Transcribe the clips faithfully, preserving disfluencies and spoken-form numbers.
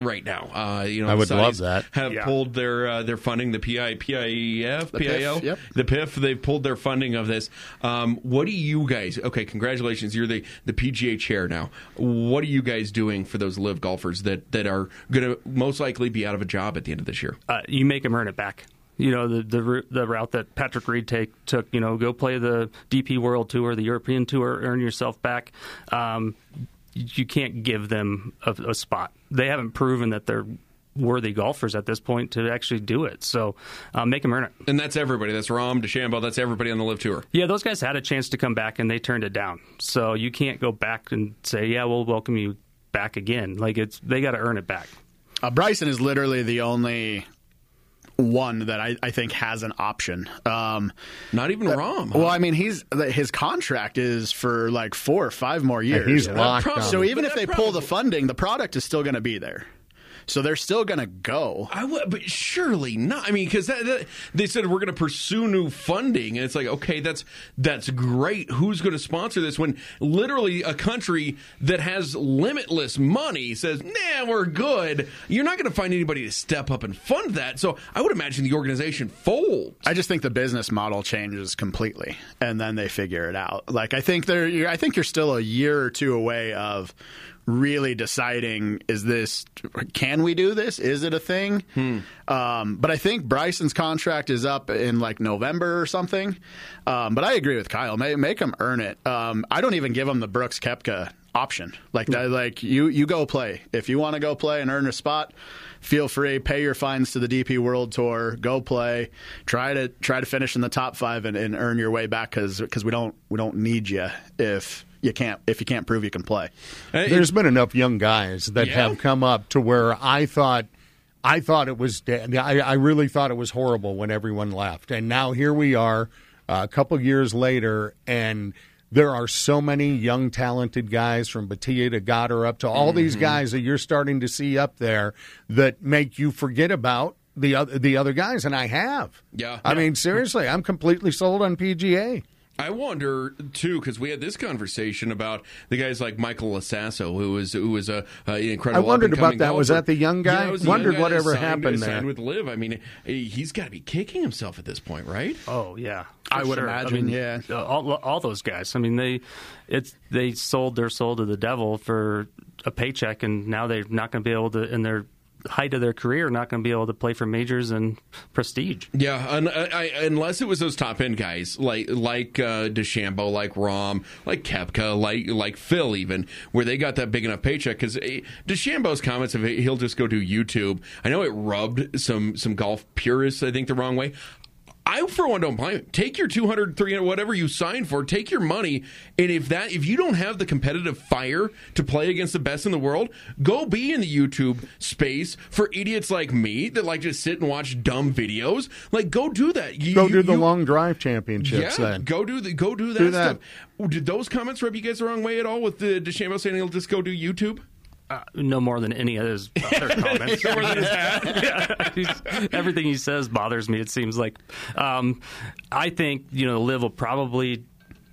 right now. Uh, you know, I the would Saudis love that. Have Yeah. pulled their uh, their funding, the P I P I E F, The P I O, P I F, yep. the P I F. They've pulled their funding of this. Um, what do you guys? Okay, congratulations. You're the, the P G A chair now. What are you guys doing for those live golfers that, that are going to most likely be out of a job at the end of this year? Uh, you make them earn it back. You know, the, the the route that Patrick Reed take took, you know, go play the D P World Tour, the European Tour, earn yourself back. Um, you can't give them a, a spot. They haven't proven that they're worthy golfers at this point to actually do it. So uh, make them earn it. And that's everybody. That's Rahm, DeChambeau. That's everybody on the live tour. Yeah, those guys had a chance to come back, and they turned it down. So you can't go back and say, yeah, we'll welcome you back again. Like, it's they got to earn it back. Uh, Bryson is literally the only one that I, I think has an option. Um, Not even Rahm. Huh? well, I mean, he's his contract is for like four or five more years. he's Yeah. locked probably- on. So even But if that they pull the probably- funding, the product is still going to be there. So they're still going to go. I would, but surely not. I mean, because that, that, they said we're going to pursue new funding, and it's like, okay, that's that's great. Who's going to sponsor this? When literally a country that has limitless money says, "Nah, we're good." You're not going to find anybody to step up and fund that. So I would imagine the organization folds. I just think the business model changes completely, and then they figure it out. Like I think they're, you're, I think you're still a year or two away of really deciding, is this, can we do this? Is it a thing? Hmm. Um, but I think Bryson's contract is up in like November or something. Um, but I agree with Kyle. Make, make him earn it. Um, I don't even give him the Brooks Koepka option. Like that, like you, you go play. If you want to go play and earn a spot, feel free. Pay your fines to the D P World Tour. Go play. Try to try to finish in the top five and, and earn your way back because because we don't we don't need you if. You can't if you can't prove you can play. There's been enough young guys that Yeah. have come up to where I thought, I thought it was, I, I really thought it was horrible when everyone left, and now here we are, uh, a couple years later, and there are so many young talented guys from Batia to Goddard up to all mm-hmm. these guys that you're starting to see up there that make you forget about the other the other guys, and I have. Yeah, I yeah. mean seriously, I'm completely sold on P G A. I wonder too, because we had this conversation about the guys like Michael Lasasso, who was who was a, a incredible. I wondered up-and-coming about that. golfer. Was that the young guy? Yeah, it was the Wondered young guy that whatever signed, happened signed there. with Liv. I mean, he's got to be kicking himself at this point, right? Oh yeah, for I would sure. imagine, I mean, yeah. uh, all, all those guys. I mean, they it's they sold their soul to the devil for a paycheck, and now they're not going to be able to. In their height of their career, not going to be able to play for majors and prestige. Yeah, un, I, I, unless it was those top end guys like like uh, DeChambeau, like Rahm, like Koepka, like like Phil, even where they got that big enough paycheck. Because DeChambeau's comments of he'll just go do YouTube. I know it rubbed some some golf purists, I think, the wrong way. I, for one, don't blame him. Take your two hundred, three hundred, whatever you signed for. Take your money, and if that, if you don't have the competitive fire to play against the best in the world, go be in the YouTube space for idiots like me that like just sit and watch dumb videos. Like, go do that. You, Go do you, the you, long drive championships. Yeah, then go do the go do that, Do that. stuff. Did those comments rub you guys the wrong way at all? With the DeChambeau saying he'll just go do YouTube? Uh, no more than any of his other comments. No more than his hat. Yeah, he's- everything he says bothers me, it seems like. Um, I think, you know, Liv will probably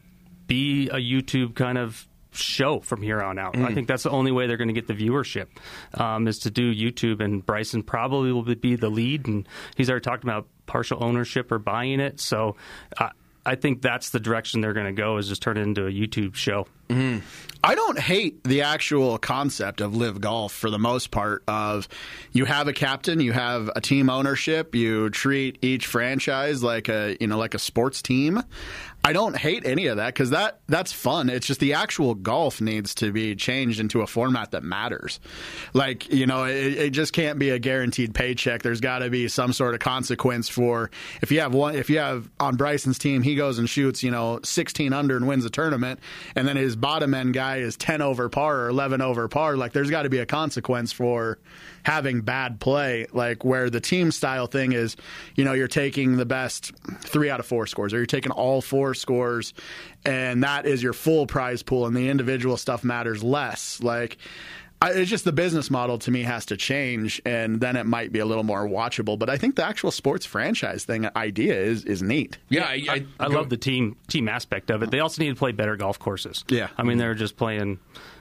be a YouTube kind of show from here on out. Mm. I think that's the only way they're going to get the viewership, um, is to do YouTube, and Bryson probably will be the lead, and he's already talked about partial ownership or buying it. So uh, I think that's the direction they're going to go, is just turn it into a YouTube show. Mm. I don't hate the actual concept of live golf for the most part. Of you have a captain, you have a team ownership, you treat each franchise like a you know like a sports team. I don't hate any of that because that that's fun. It's just the actual golf needs to be changed into a format that matters. Like you know, it, it just can't be a guaranteed paycheck. There's got to be some sort of consequence for if you have one. If you have on Bryson's team, he goes and shoots you know sixteen under and wins the tournament, and then his bottom end guy is ten over par or eleven over par. Like there's got to be a consequence for having bad play, like where the team style thing is, you know, you're taking the best three out of four scores, or you're taking all four scores, and that is your full prize pool, and the individual stuff matters less. Like, I, it's just the business model to me has to change, and then it might be a little more watchable. But I think the actual sports franchise thing idea is is neat. Yeah, I, I, I love the team team aspect of it. They also need to play better golf courses. Yeah. I mean, they're just playing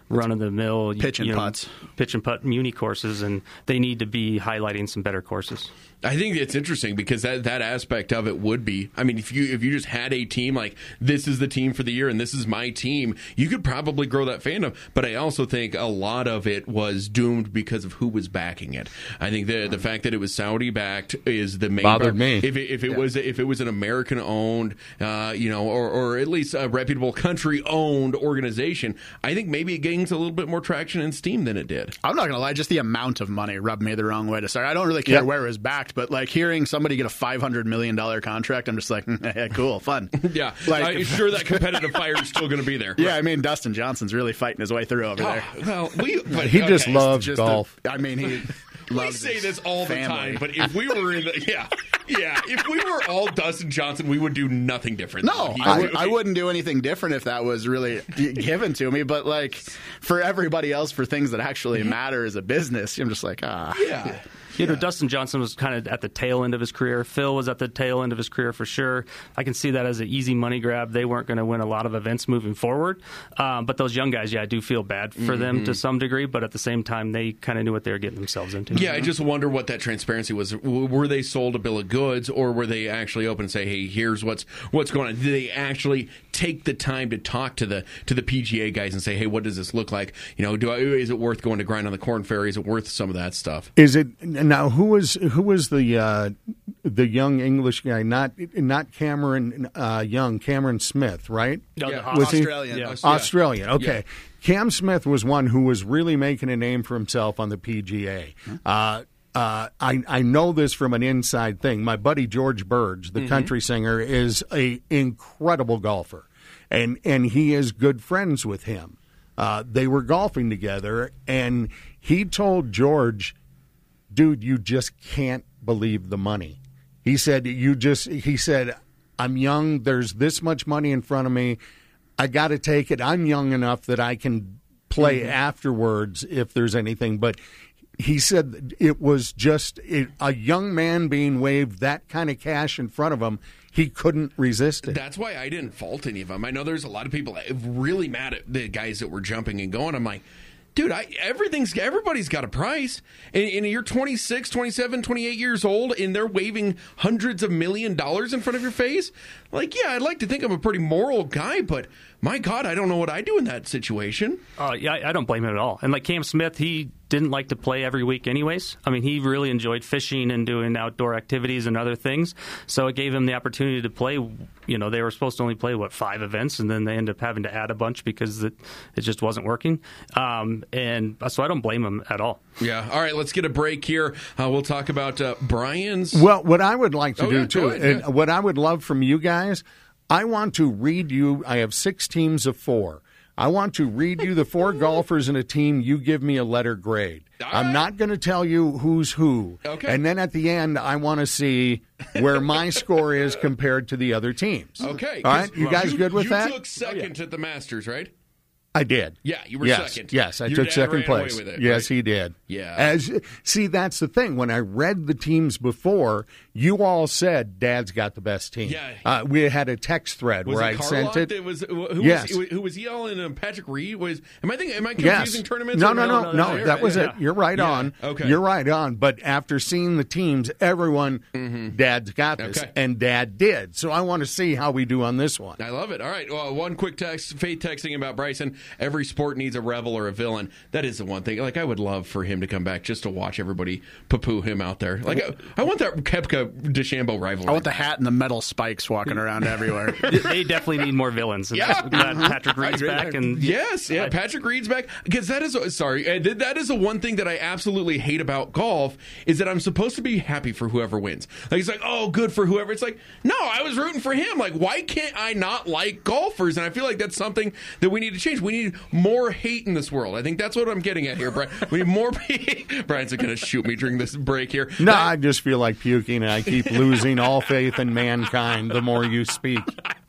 run-of-the-mill pitch and you know, putts. pitch and putt muni courses, and they need to be highlighting some better courses. I think it's interesting because that, that aspect of it would be, I mean, if you if you just had a team like this is the team for the year and this is my team, you could probably grow that fandom. But I also think a lot of it was doomed because of who was backing it. I think the the fact that it was Saudi backed is the main bothered part. me. If it, if it yeah. was if it was an American owned, uh, you know, or or at least a reputable country owned organization, I think maybe it gains a little bit more traction and steam than it did. I'm not going to lie, just the amount of money rubbed me the wrong way to start. I don't really care Yeah. where it was backed, but like hearing somebody get a five hundred million dollars contract, I'm just like, yeah, cool, fun. Yeah, Like- I'm sure that competitive fire is still going to be there. Yeah, I mean, Dustin Johnson's really fighting his way through over there. Oh, well, we, but, He just okay. loves Just golf. the- I mean, he We loves say his this all the family. time, but if we were in the yeah, yeah, if we were all Dustin Johnson, we would do nothing different. No, He I, would- I wouldn't do anything different if that was really given to me. But like for everybody else, for things that actually matter as a business, I'm just like, ah, Yeah. You know, Dustin Johnson was kind of at the tail end of his career. Phil was at the tail end of his career for sure. I can see that as an easy money grab. They weren't going to win a lot of events moving forward. Um, but those young guys, yeah, I do feel bad for Mm-hmm. them to some degree. But at the same time, they kind of knew what they were getting themselves into. Yeah, I just wonder what that transparency was. W- Were they sold a bill of goods, or were they actually open and say, "Hey, here's what's what's going on"? Did they actually take the time to talk to the to the P G A guys and say, "Hey, what does this look like? You know, do I, is it worth going to grind on the Corn Ferry? Is it worth some of that stuff?" Is it now? Who was who was the uh, the young English guy? Not not Cameron uh, Young, Cameron Smith, right? No, Yeah. the Was he- Australian. Yeah. Australian. Okay. Cam Smith was one who was really making a name for himself on the P G A. Uh, uh, I, I know this from an inside thing. My buddy George Burge, the country singer, is a incredible golfer, and and he is good friends with him. Uh, they were golfing together, and he told George, "Dude, you just can't believe the money." He said, "You just," he said, "I'm young. There's this much money in front of me. I got to take it. I'm young enough that I can play Mm-hmm. afterwards if there's anything." But he said it was just it, a young man being waved that kind of cash in front of him. He couldn't resist it. That's why I didn't fault any of them. I know there's a lot of people really mad at the guys that were jumping and going. I'm like, dude, I, everything's everybody's got a price. And, and you're twenty-six, twenty-seven, twenty-eight years old, and they're waving hundreds of million dollars in front of your face. Like, yeah, I'd like to think I'm a pretty moral guy, but my God, I don't know what I do in that situation. Uh, yeah, I I don't blame him at all. And like Cam Smith, he didn't like to play every week anyways. I mean, he really enjoyed fishing and doing outdoor activities and other things. So it gave him the opportunity to play. You know, they were supposed to only play, what, five events, and then they ended up having to add a bunch because it, it just wasn't working. Um, and so I don't blame him at all. Yeah. All right, let's get a break here. Uh, we'll talk about uh, Brian's. Well, what I would like to Oh, do yeah, too, go ahead, and yeah. what I would love from you guys, I want to read you. I have six teams of four. I want to read you the four golfers in a team. You give me a letter grade. All I'm right. not going to tell you who's who. Okay. And then at the end, I want to see where my score is compared to the other teams. Okay. All right. 'cause You guys good with you that? You took second at the Masters, right? I did. Yeah, you were yes, second. Yes, I Your took dad second ran away place. with it, yes, right? he did. Yeah. As see, that's the thing. When I read the teams before, you all said Dad's got the best team. Yeah. Uh, we had a text thread Was where it I sent Carlock it. that was who Yes. was who was he all in? Um, Patrick Reed was. Am I thinking? Am I Yes. confusing tournaments? No, or no, no, no. no, that was yeah. it. You're right Yeah. on. Okay. You're right on. But after seeing the teams, everyone, Dad's got this, Okay. and Dad did. So I want to see how we do on this one. I love it. All right. Well, one quick text. Faith texting about Bryson. Every sport needs a rebel or a villain. That is the one thing. Like, I would love for him to come back just to watch everybody poo-poo him out there. Like, I, I want that Koepka DeChambeau rivalry. I want the hat and the metal spikes walking around everywhere. They definitely need more villains. And Yeah. glad Patrick Reed's back. And Yes, yeah, Patrick Reed's back because that is sorry, uh, th- that is the one thing that I absolutely hate about golf is that I'm supposed to be happy for whoever wins. Like it's like, oh, good for whoever. It's like, no, I was rooting for him. Like, why can't I not like golfers? And I feel like that's something that we need to change. We need more hate in this world. I think that's what I'm getting at here, Brian. We need more. Brian's going to shoot me during this break here. No, I just feel like puking, and I keep losing all faith in mankind the more you speak.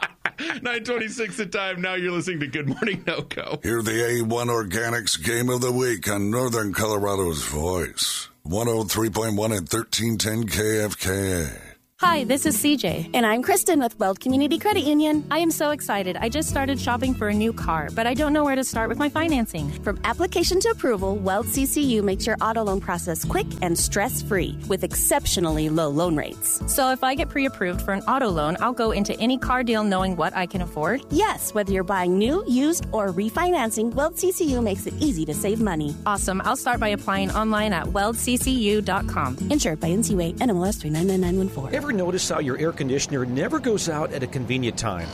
nine twenty-six at time. Now you're listening to Good Morning NoCo. Hear the A one Organics Game of the Week on Northern Colorado's Voice. one oh three point one and thirteen ten K F K A. Hi, this is C J. And I'm Kristen with Weld Community Credit Union. I am so excited. I just started shopping for a new car, but I don't know where to start with my financing. From application to approval, Weld C C U makes your auto loan process quick and stress-free with exceptionally low loan rates. So if I get pre-approved for an auto loan, I'll go into any car deal knowing what I can afford? Yes, whether you're buying new, used, or refinancing, Weld C C U makes it easy to save money. Awesome. I'll start by applying online at weld c c u dot com. Insured by N C U A, N M L S three nine nine nine one four. Ever notice how your air conditioner never goes out at a convenient time?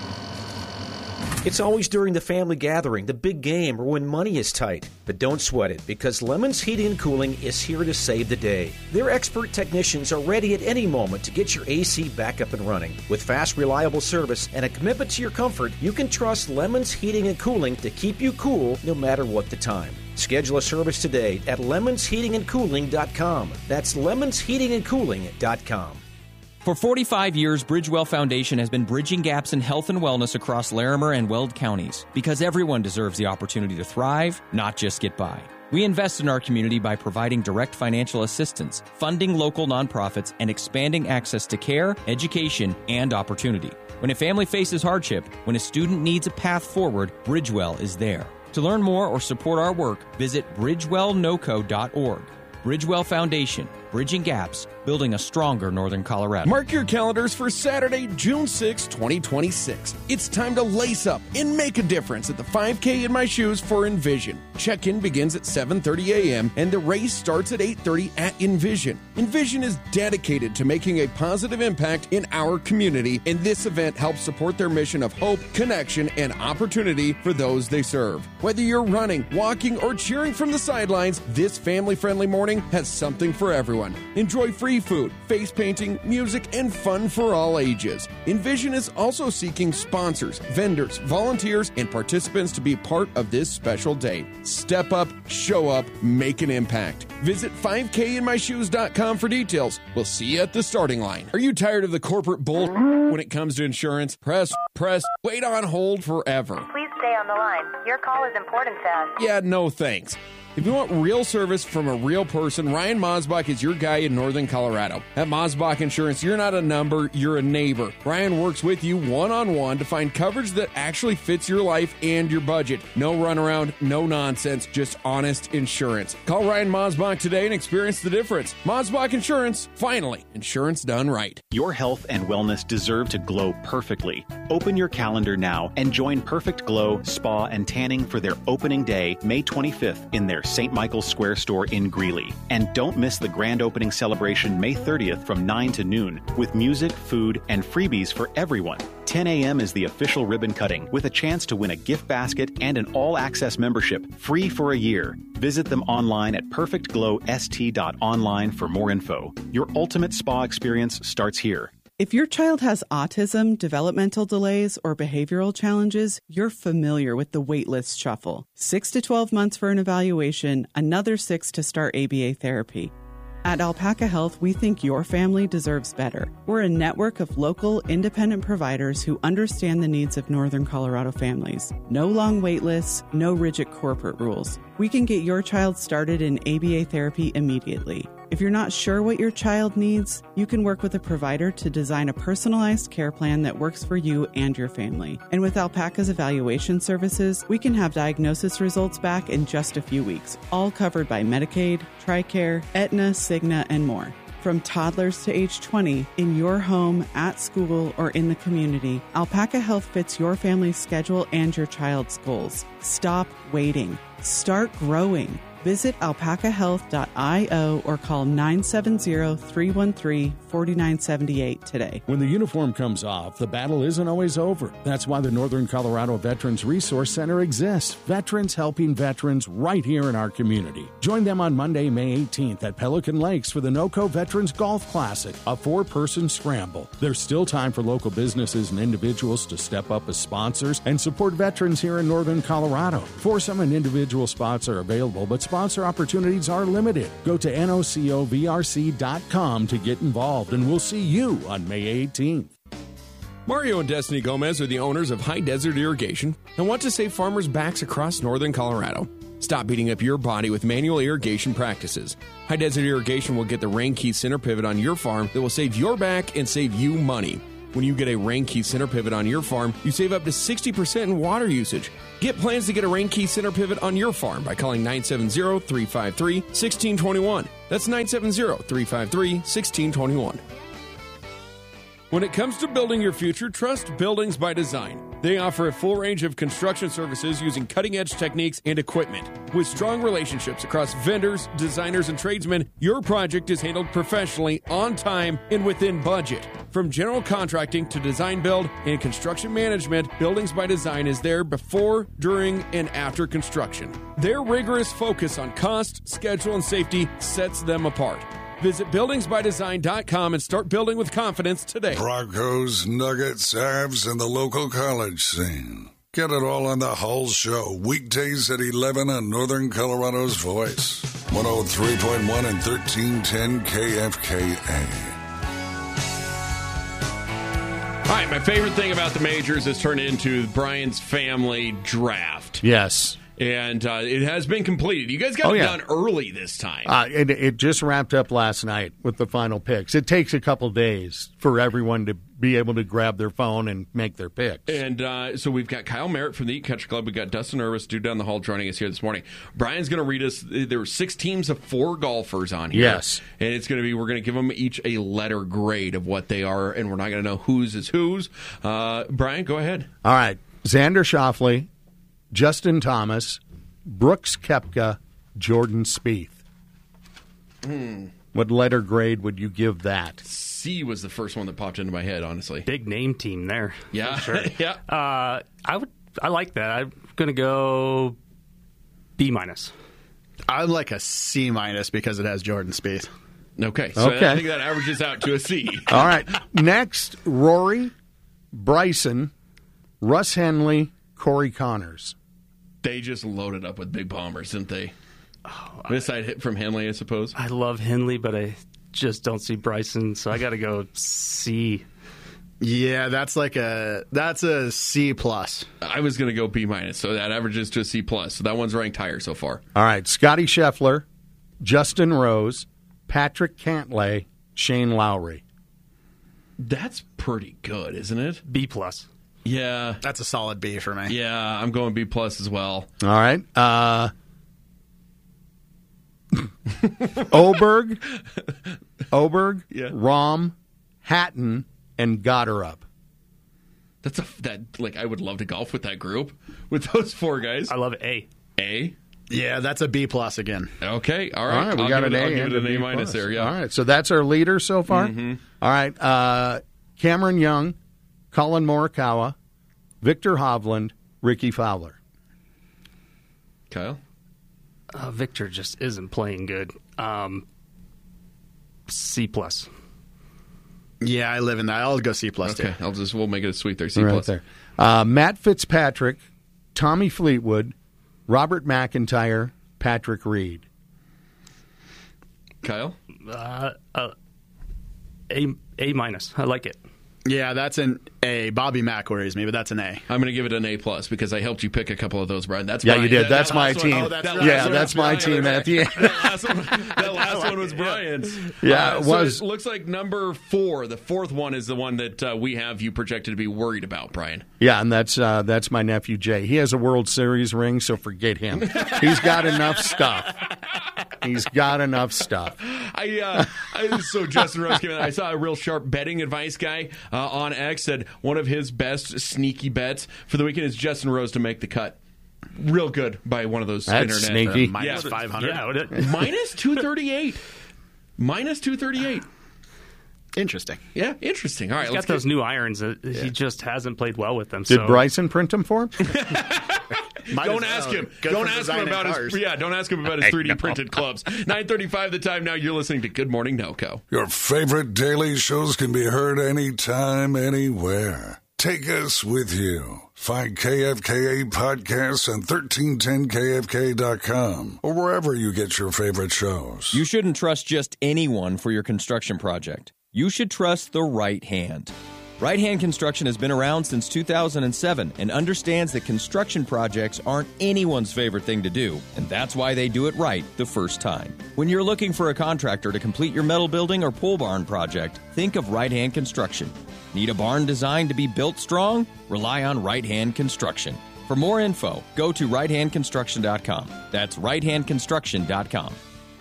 It's always during the family gathering, the big game, or when money is tight. But don't sweat it, because Lemons Heating and Cooling is here to save the day. Their expert technicians are ready at any moment to get your A C back up and running. With fast, reliable service and a commitment to your comfort, you can trust Lemons Heating and Cooling to keep you cool no matter what the time. Schedule a service today at lemons heating and cooling dot com. That's lemons heating and cooling dot com. For forty-five years, Bridgewell Foundation has been bridging gaps in health and wellness across Larimer and Weld counties, because everyone deserves the opportunity to thrive, not just get by. We invest in our community by providing direct financial assistance, funding local nonprofits, and expanding access to care, education, and opportunity. When a family faces hardship, when a student needs a path forward, Bridgewell is there. To learn more or support our work, visit bridgewell noco dot org. Bridgewell Foundation, bridging gaps, building a stronger Northern Colorado. Mark your calendars for Saturday, June sixth, twenty twenty-six. It's time to lace up and make a difference at the five K in My Shoes for Envision. Check-in begins at seven thirty a.m. and the race starts at eight thirty at Envision. Envision is dedicated to making a positive impact in our community, and this event helps support their mission of hope, connection, and opportunity for those they serve. Whether you're running, walking, or cheering from the sidelines, this family-friendly morning has something for everyone. Enjoy free food, face painting, music, and fun for all ages. Envision is also seeking sponsors, vendors, volunteers, and participants to be part of this special day. Step up, show up, make an impact. Visit five K in my shoes dot com for details. We'll see you at the starting line. Are you tired of the corporate bull when it comes to insurance? Press, press, wait on hold forever. Please stay on the line. Your call is important to us. Yeah, no thanks. If you want real service from a real person, Ryan Mosbach is your guy in Northern Colorado. At Mosbach Insurance, you're not a number, you're a neighbor. Ryan works with you one-on-one to find coverage that actually fits your life and your budget. No runaround, no nonsense, just honest insurance. Call Ryan Mosbach today and experience the difference. Mosbach Insurance, finally, insurance done right. Your health and wellness deserve to glow perfectly. Open your calendar now and join Perfect Glow Spa and Tanning for their opening day, May twenty-fifth, in their Saint Michael's Square store in Greeley. And don't miss the grand opening celebration May thirtieth from nine to noon with music, food, and freebies for everyone. ten a.m. is the official ribbon cutting with a chance to win a gift basket and an all-access membership free for a year. Visit them online at perfect glow s t dot online for more info. Your ultimate spa experience starts here. If your child has autism, developmental delays, or behavioral challenges, you're familiar with the waitlist shuffle. Six to twelve months for an evaluation, another six to start A B A therapy. At Alpaca Health, we think your family deserves better. We're a network of local, independent providers who understand the needs of Northern Colorado families. No long wait lists, no rigid corporate rules. We can get your child started in A B A therapy immediately. If you're not sure what your child needs, you can work with a provider to design a personalized care plan that works for you and your family. And with Alpaca's evaluation services, we can have diagnosis results back in just a few weeks, all covered by Medicaid, TRICARE, Aetna, Cigna, and more. From toddlers to age twenty, in your home, at school, or in the community, Alpaca Health fits your family's schedule and your child's goals. Stop waiting. Start growing. Visit alpaca health dot io or call nine seven zero, three one three, four nine seven eight today. When the uniform comes off, the battle isn't always over. That's why the Northern Colorado Veterans Resource Center exists. Veterans helping veterans right here in our community. Join them on Monday, May eighteenth at Pelican Lakes for the NOCO Veterans Golf Classic, a four-person scramble. There's still time for local businesses and individuals to step up as sponsors and support veterans here in Northern Colorado. Foursome and individual spots are available, but sponsor opportunities are limited. Go to N O C O V R C dot com to get involved, and we'll see you on May eighteenth. Mario and Destiny Gomez are the owners of High Desert Irrigation and want to save farmers' backs across Northern Colorado. Stop beating up your body with manual irrigation practices. High Desert Irrigation will get the Rain Key center pivot on your farm that will save your back and save you money. When you get a Rain Key center pivot on your farm, you save up to sixty percent in water usage. Get plans to get a Rain Key center pivot on your farm by calling nine seven zero, three five three, one six two one. That's nine seven zero, three five three, one six two one. When it comes to building your future, trust Buildings by Design. They offer a full range of construction services using cutting-edge techniques and equipment. With strong relationships across vendors, designers, and tradesmen, your project is handled professionally, on time, and within budget. From general contracting to design build and construction management, Buildings by Design is there before, during, and after construction. Their rigorous focus on cost, schedule, and safety sets them apart. Visit buildings by design dot com and start building with confidence today. Broncos, Nuggets, Avs, and the local college scene. Get it all on the Hull Show, weekdays at eleven on Northern Colorado's Voice. one oh three point one and thirteen ten K F K A. All right, my favorite thing about the majors has turned into Brian's family draft. Yes. And uh, it has been completed. You guys got Oh, it yeah. done early this time. Uh, it, it just wrapped up last night with the final picks. It takes a couple days for everyone to be able to grab their phone and make their picks. And uh, so we've got Kyle Merritt from the Eat Catcher Club. We've got Dustin Irvis, dude down the hall, joining us here this morning. Brian's going to read us. There were six teams of four golfers on here. Yes. And it's going to be, we're going to give them each a letter grade of what they are, and we're not going to know whose is whose. Uh, Brian, go ahead. All right. Xander Schauffele, Justin Thomas, Brooks Koepka, Jordan Spieth. Hmm. What letter grade would you give that? C was the first one that popped into my head, honestly. Big name team there. Yeah. For sure. yeah. Uh, I would. I like that. I'm going to go B minus. I'm like a C minus because it has Jordan Spieth. Okay. So Okay. I think that averages out to a C. All right. Next, Rory, Bryson, Russ Henley, Corey Connors. They just loaded up with big bombers, didn't they? Oh, Aside hit from Henley, I suppose. I love Henley, but I just don't see Bryson, so I got to go C. Yeah, that's like a that's a C plus. I was going to go B minus, so that averages to a C plus. So that one's ranked higher so far. All right. Scotty Scheffler, Justin Rose, Patrick Cantlay, Shane Lowry. That's pretty good, isn't it? B plus. Yeah. That's a solid B for me. Yeah, I'm going B plus as well. All right. Uh, Oberg, Oberg, Yeah. Rahm, Hatton, and Gotterup. That's a that like I would love to golf with that group with those four guys. I love A. A. Yeah, that's a B plus again. Okay. All All right. right, we I'll got give an it, A I'll give and it an a A B minus plus. there. Yeah. All right, so that's our leader so far. Mhm. All right, uh, Cameron Young, Colin Morikawa, Victor Hovland, Ricky Fowler. Kyle. Uh, Victor just isn't playing good. Um, C plus. Yeah, I live in that. I'll go C plus Okay. too. I'll just we'll make it a sweet there. C right plus. there. Uh, Matt Fitzpatrick, Tommy Fleetwood, Robert McIntyre, Patrick Reed. Kyle. Uh, uh, A A minus. I like it. Yeah, that's an A. Bobby Mack worries me, but that's an A. I'm going to give it an A plus because I helped you pick a couple of those, Brian. That's Yeah, Brian. you did. That- That's that my last one- team. oh, that's That right. Yeah, That's that's right. my team at the end. that last one, that last one was Brian's. Yeah, Uh, it so was. it looks like number four, the fourth one, is the one that uh, we have you projected to be worried about, Brian. Yeah, and that's uh, that's my nephew Jay. He has a World Series ring, so forget him. He's got enough stuff. He's got enough stuff. I, uh, I so Justin Rose came in. I saw a real sharp betting advice guy uh, on X said one of his best sneaky bets for the weekend is Justin Rose to make the cut. Real good by one of those That's internet. sneaky. Uh, Minus yeah. five hundred. Yeah, would it- Minus two thirty-eight. Minus two thirty-eight. Interesting. Yeah, interesting. All right, He's let's got those get, new irons. That He just hasn't played well with them. Did so. Bryson print them for him? Might Don't as ask well. him. Good Don't for ask him designing about cars. his. Yeah, don't ask him about his three D printed clubs. Nine thirty-five the time now. You're listening to Good Morning NoCo. Your favorite daily shows can be heard anytime, anywhere. Take us with you. Find K F K A podcasts on thirteen ten K F K dot com or wherever you get your favorite shows. You shouldn't trust just anyone for your construction project. You should trust the right hand. Right Hand Construction has been around since two thousand seven and understands that construction projects aren't anyone's favorite thing to do, and that's why they do it right the first time. When you're looking for a contractor to complete your metal building or pole barn project, think of Right Hand Construction. Need a barn designed to be built strong? Rely on Right Hand Construction. For more info, go to right hand construction dot com. That's right hand construction dot com.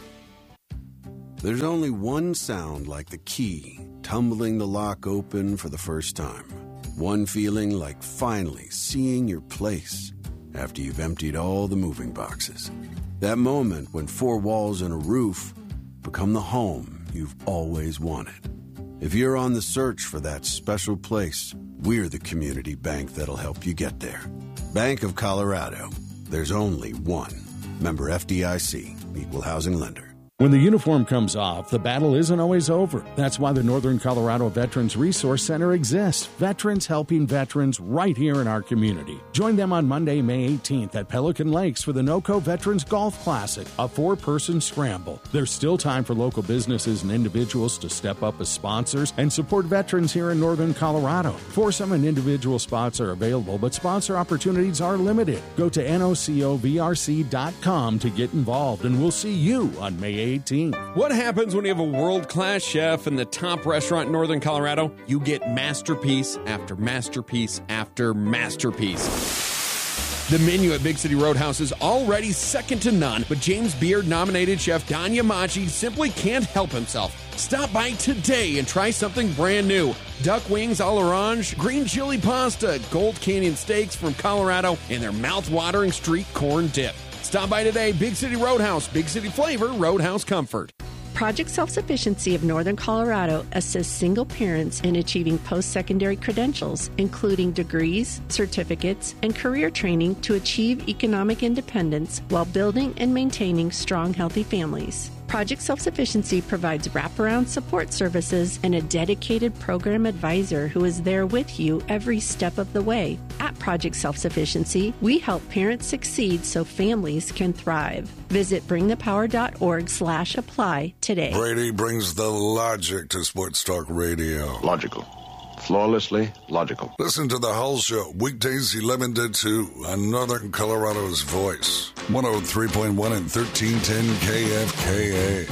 There's only one sound like the key tumbling the lock open for the first time. One feeling like finally seeing your place after you've emptied all the moving boxes. That moment when four walls and a roof become the home you've always wanted. If you're on the search for that special place, we're the community bank that'll help you get there. Bank of Colorado. There's only one. Member F D I C, Equal Housing Lender. When the uniform comes off, the battle isn't always over. That's why the Northern Colorado Veterans Resource Center exists. Veterans helping veterans right here in our community. Join them on Monday, May eighteenth at Pelican Lakes for the NOCO Veterans Golf Classic, a four-person scramble. There's still time for local businesses and individuals to step up as sponsors and support veterans here in Northern Colorado. Foursome and individual spots are available, but sponsor opportunities are limited. Go to N O C O V R C dot com to get involved, and we'll see you on May eighteenth. What happens when you have a world-class chef in the top restaurant in Northern Colorado? You get masterpiece after masterpiece after masterpiece. The menu at Big City Roadhouse is already second to none, but James Beard-nominated chef Don Yamachi simply can't help himself. Stop by today and try something brand new. Duck wings a l'orange, green chili pasta, Gold Canyon steaks from Colorado, and their mouth-watering street corn dip. Stop by today, Big City Roadhouse, Big City flavor, Roadhouse comfort. Project Self-Sufficiency of Northern Colorado assists single parents in achieving post-secondary credentials, including degrees, certificates, and career training to achieve economic independence while building and maintaining strong, healthy families. Project Self-Sufficiency provides wraparound support services and a dedicated program advisor who is there with you every step of the way. At Project Self-Sufficiency, we help parents succeed so families can thrive. Visit bring the power dot org slash apply today. Brady brings the logic to Sports Talk Radio. Logical. Flawlessly logical. Listen to The Hull Show, weekdays eleven to two on Northern Colorado's Voice. one oh three point one and thirteen ten K F K A.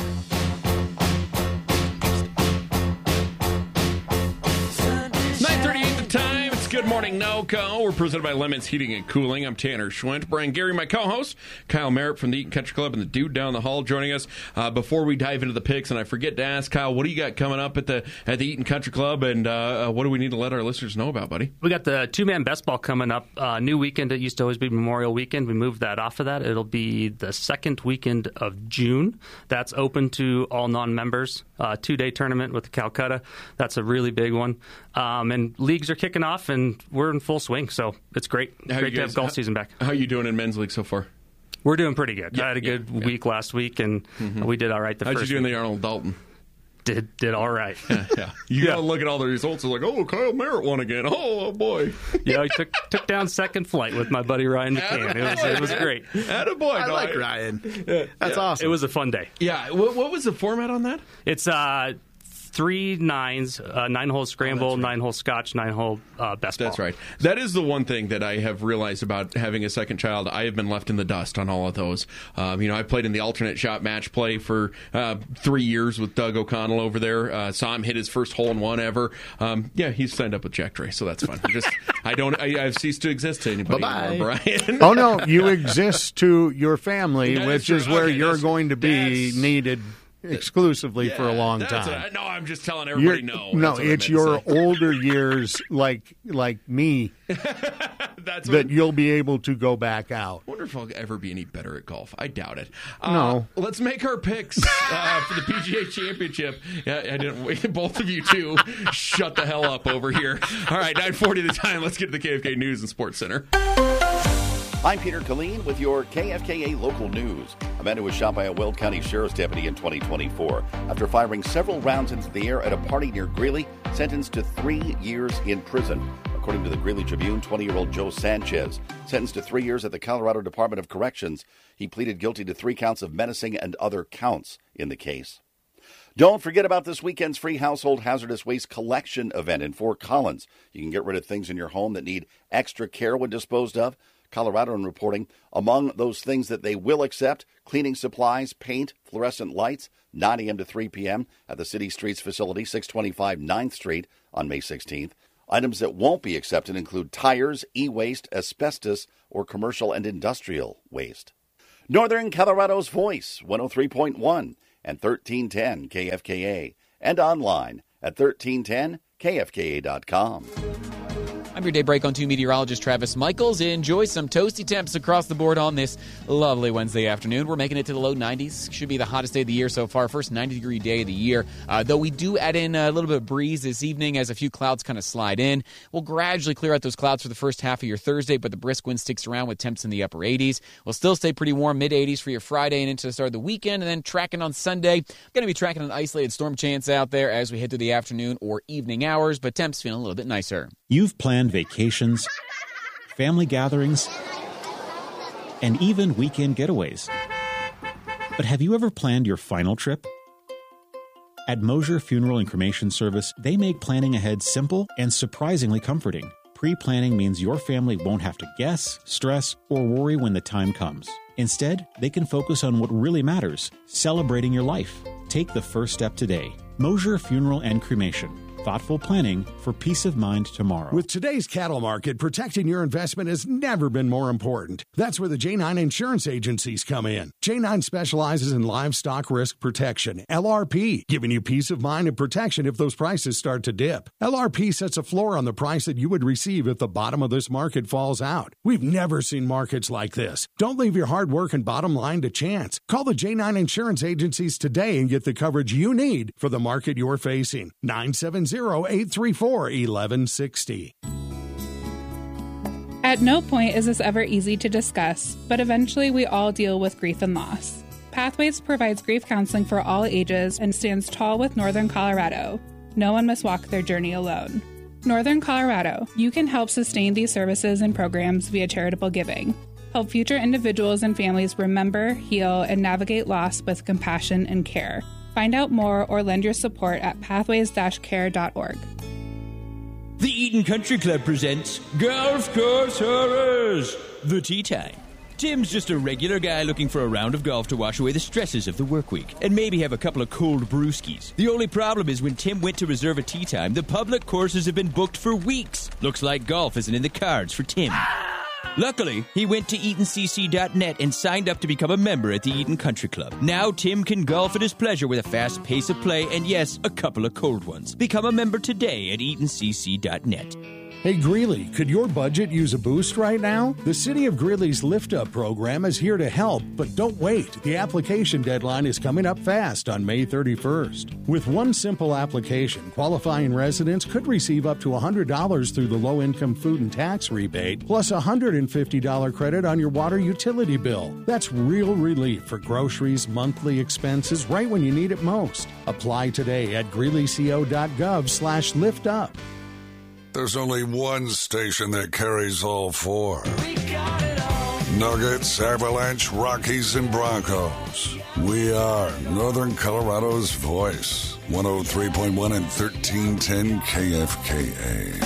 nine thirty-eight the time. It's Good Morning NoCo. We're presented by Lemons Heating and Cooling. I'm Tanner Schwent. Brian Gary, my co-host. Kyle Merritt from the Eaton Country Club and the Dude Down the Hall joining us. Uh, before we dive into the picks, and I forget to ask, Kyle, what do you got coming up at the at the Eaton Country Club, and uh, what do we need to let our listeners know about, buddy? We got the two-man best ball coming up. Uh, new weekend. It used to always be Memorial Weekend. We moved that off of that. It'll be the second weekend of June. That's open to all non-members. Uh, two-day tournament with Calcutta. That's a really big one. Um, and leagues are kicking off, and we're in full swing, so it's great. How great to guys, have golf how, season back. How are you doing in men's league so far? We're doing pretty good. Yeah, I had a good yeah, week yeah. last week, and mm-hmm. we did all right the How'd first you do in week. the Arnold Dalton? Did did all right. yeah, yeah. You got to look at all the results. It's like, oh, Kyle Merritt won again. Oh, oh boy. Yeah, I took took down second flight with my buddy Ryan McCann. It was, it was great. Attaboy. I no, like I, Ryan. Yeah, That's yeah. awesome. It was a fun day. Yeah. What, what was the format on that? It's uh, three nines, uh, nine-hole scramble, oh, right. nine-hole scotch, nine-hole uh, best ball. That's right. That is the one thing that I have realized about having a second child. I have been left in the dust on all of those. Um, you know, I played in the alternate shot match play for uh, three years with Doug O'Connell over there. Uh, saw him hit his first hole-in-one ever. Um, yeah, he's signed up with Jack Dre, so that's fun. I just, I don't, I, I've ceased to exist to anybody Bye-bye. anymore, Brian. Oh, no, you exist to your family, That which is is true. where Okay, you're that's- going to be that's- needed exclusively Yeah, for a long that's time. A, no, I'm just telling everybody You're- no. No, That's what I it's meant to your say. older years, like like me, That's that what, you'll be able to go back out. I wonder if I'll ever be any better at golf. I doubt it. Uh, No. Let's make our picks uh, for the P G A Championship. Yeah, I didn't. Both of you two, shut the hell up over here. All right, nine forty the time. Let's get to the K F K News and Sports Center. I'm Peter Killeen with your K F K A local news. A man who was shot by a Weld County Sheriff's deputy in twenty twenty-four after firing several rounds into the air at a party near Greeley, sentenced to three years in prison. According to the Greeley Tribune, twenty-year-old Joe Sanchez, sentenced to three years at the Colorado Department of Corrections. He pleaded guilty to three counts of menacing and other counts in the case. Don't forget about this weekend's free household hazardous waste collection event in Fort Collins. You can get rid of things in your home that need extra care when disposed of. Colorado reporting among those things that they will accept: cleaning supplies, paint, fluorescent lights, nine a.m. to three p.m. at the City Streets facility, six twenty-five ninth Street on May sixteenth. Items that won't be accepted include tires, e-waste, asbestos, or commercial and industrial waste. Northern Colorado's Voice, one oh three point one and thirteen ten K F K A, and online at thirteen ten K F K A dot com. I'm your Daybreak on two meteorologist Travis Michaels. Enjoy some toasty temps across the board on this lovely Wednesday afternoon. We're making it to the low nineties. Should be the hottest day of the year so far. First ninety-degree day of the year. Uh, though we do add in a little bit of breeze this evening as a few clouds kind of slide in. We'll gradually clear out those clouds for the first half of your Thursday, but the brisk wind sticks around with temps in the upper eighties. We'll still stay pretty warm, mid-eighties for your Friday and into the start of the weekend. And then tracking on Sunday, going to be tracking an isolated storm chance out there as we head to the afternoon or evening hours, but temps feeling a little bit nicer. You've planned vacations, family gatherings, and even weekend getaways. But have you ever planned your final trip? At Mosier Funeral and Cremation Service, they make planning ahead simple and surprisingly comforting. Pre-planning means your family won't have to guess, stress, or worry when the time comes. Instead, they can focus on what really matters, celebrating your life. Take the first step today. Mosier Funeral and Cremation. Thoughtful planning for peace of mind tomorrow. With today's cattle market, protecting your investment has never been more important. That's where the J nine insurance agencies come in. J nine specializes in livestock risk protection, L R P, giving you peace of mind and protection if those prices start to dip. L R P sets a floor on the price that you would receive if the bottom of this market falls out. We've never seen markets like this. Don't leave your hard work and bottom line to chance. Call the J nine insurance agencies today and get the coverage you need for the market you're facing. nine seven zero, eight three four, one one six zero. At no point is this ever easy to discuss, but eventually we all deal with grief and loss. Pathways provides grief counseling for all ages and stands tall with Northern Colorado. No one must walk their journey alone. Northern Colorado, you can help sustain these services and programs via charitable giving. Help future individuals and families remember, heal, and navigate loss with compassion and care. Find out more or lend your support at pathways dash care dot org. The Eaton Country Club presents Golf Course Horrors, the Tea Time. Tim's just a regular guy looking for a round of golf to wash away the stresses of the work week and maybe have a couple of cold brewskis. The only problem is when Tim went to reserve a tee time, the public courses have been booked for weeks. Looks like golf isn't in the cards for Tim. Luckily, he went to Eaton C C dot net and signed up to become a member at the Eaton Country Club. Now Tim can golf at his pleasure with a fast pace of play and, yes, a couple of cold ones. Become a member today at Eaton C C dot net. Hey Greeley, could your budget use a boost right now? The City of Greeley's Lift Up program is here to help, but don't wait. The application deadline is coming up fast on May thirty-first. With one simple application, qualifying residents could receive up to one hundred dollars through the low-income food and tax rebate, plus a one hundred fifty dollars credit on your water utility bill. That's real relief for groceries, monthly expenses, right when you need it most. Apply today at greeley co dot gov slash lift up. There's only one station that carries all four. We got it all. Nuggets, Avalanche, Rockies, and Broncos. We are Northern Colorado's voice. one oh three point one and thirteen ten K F K A.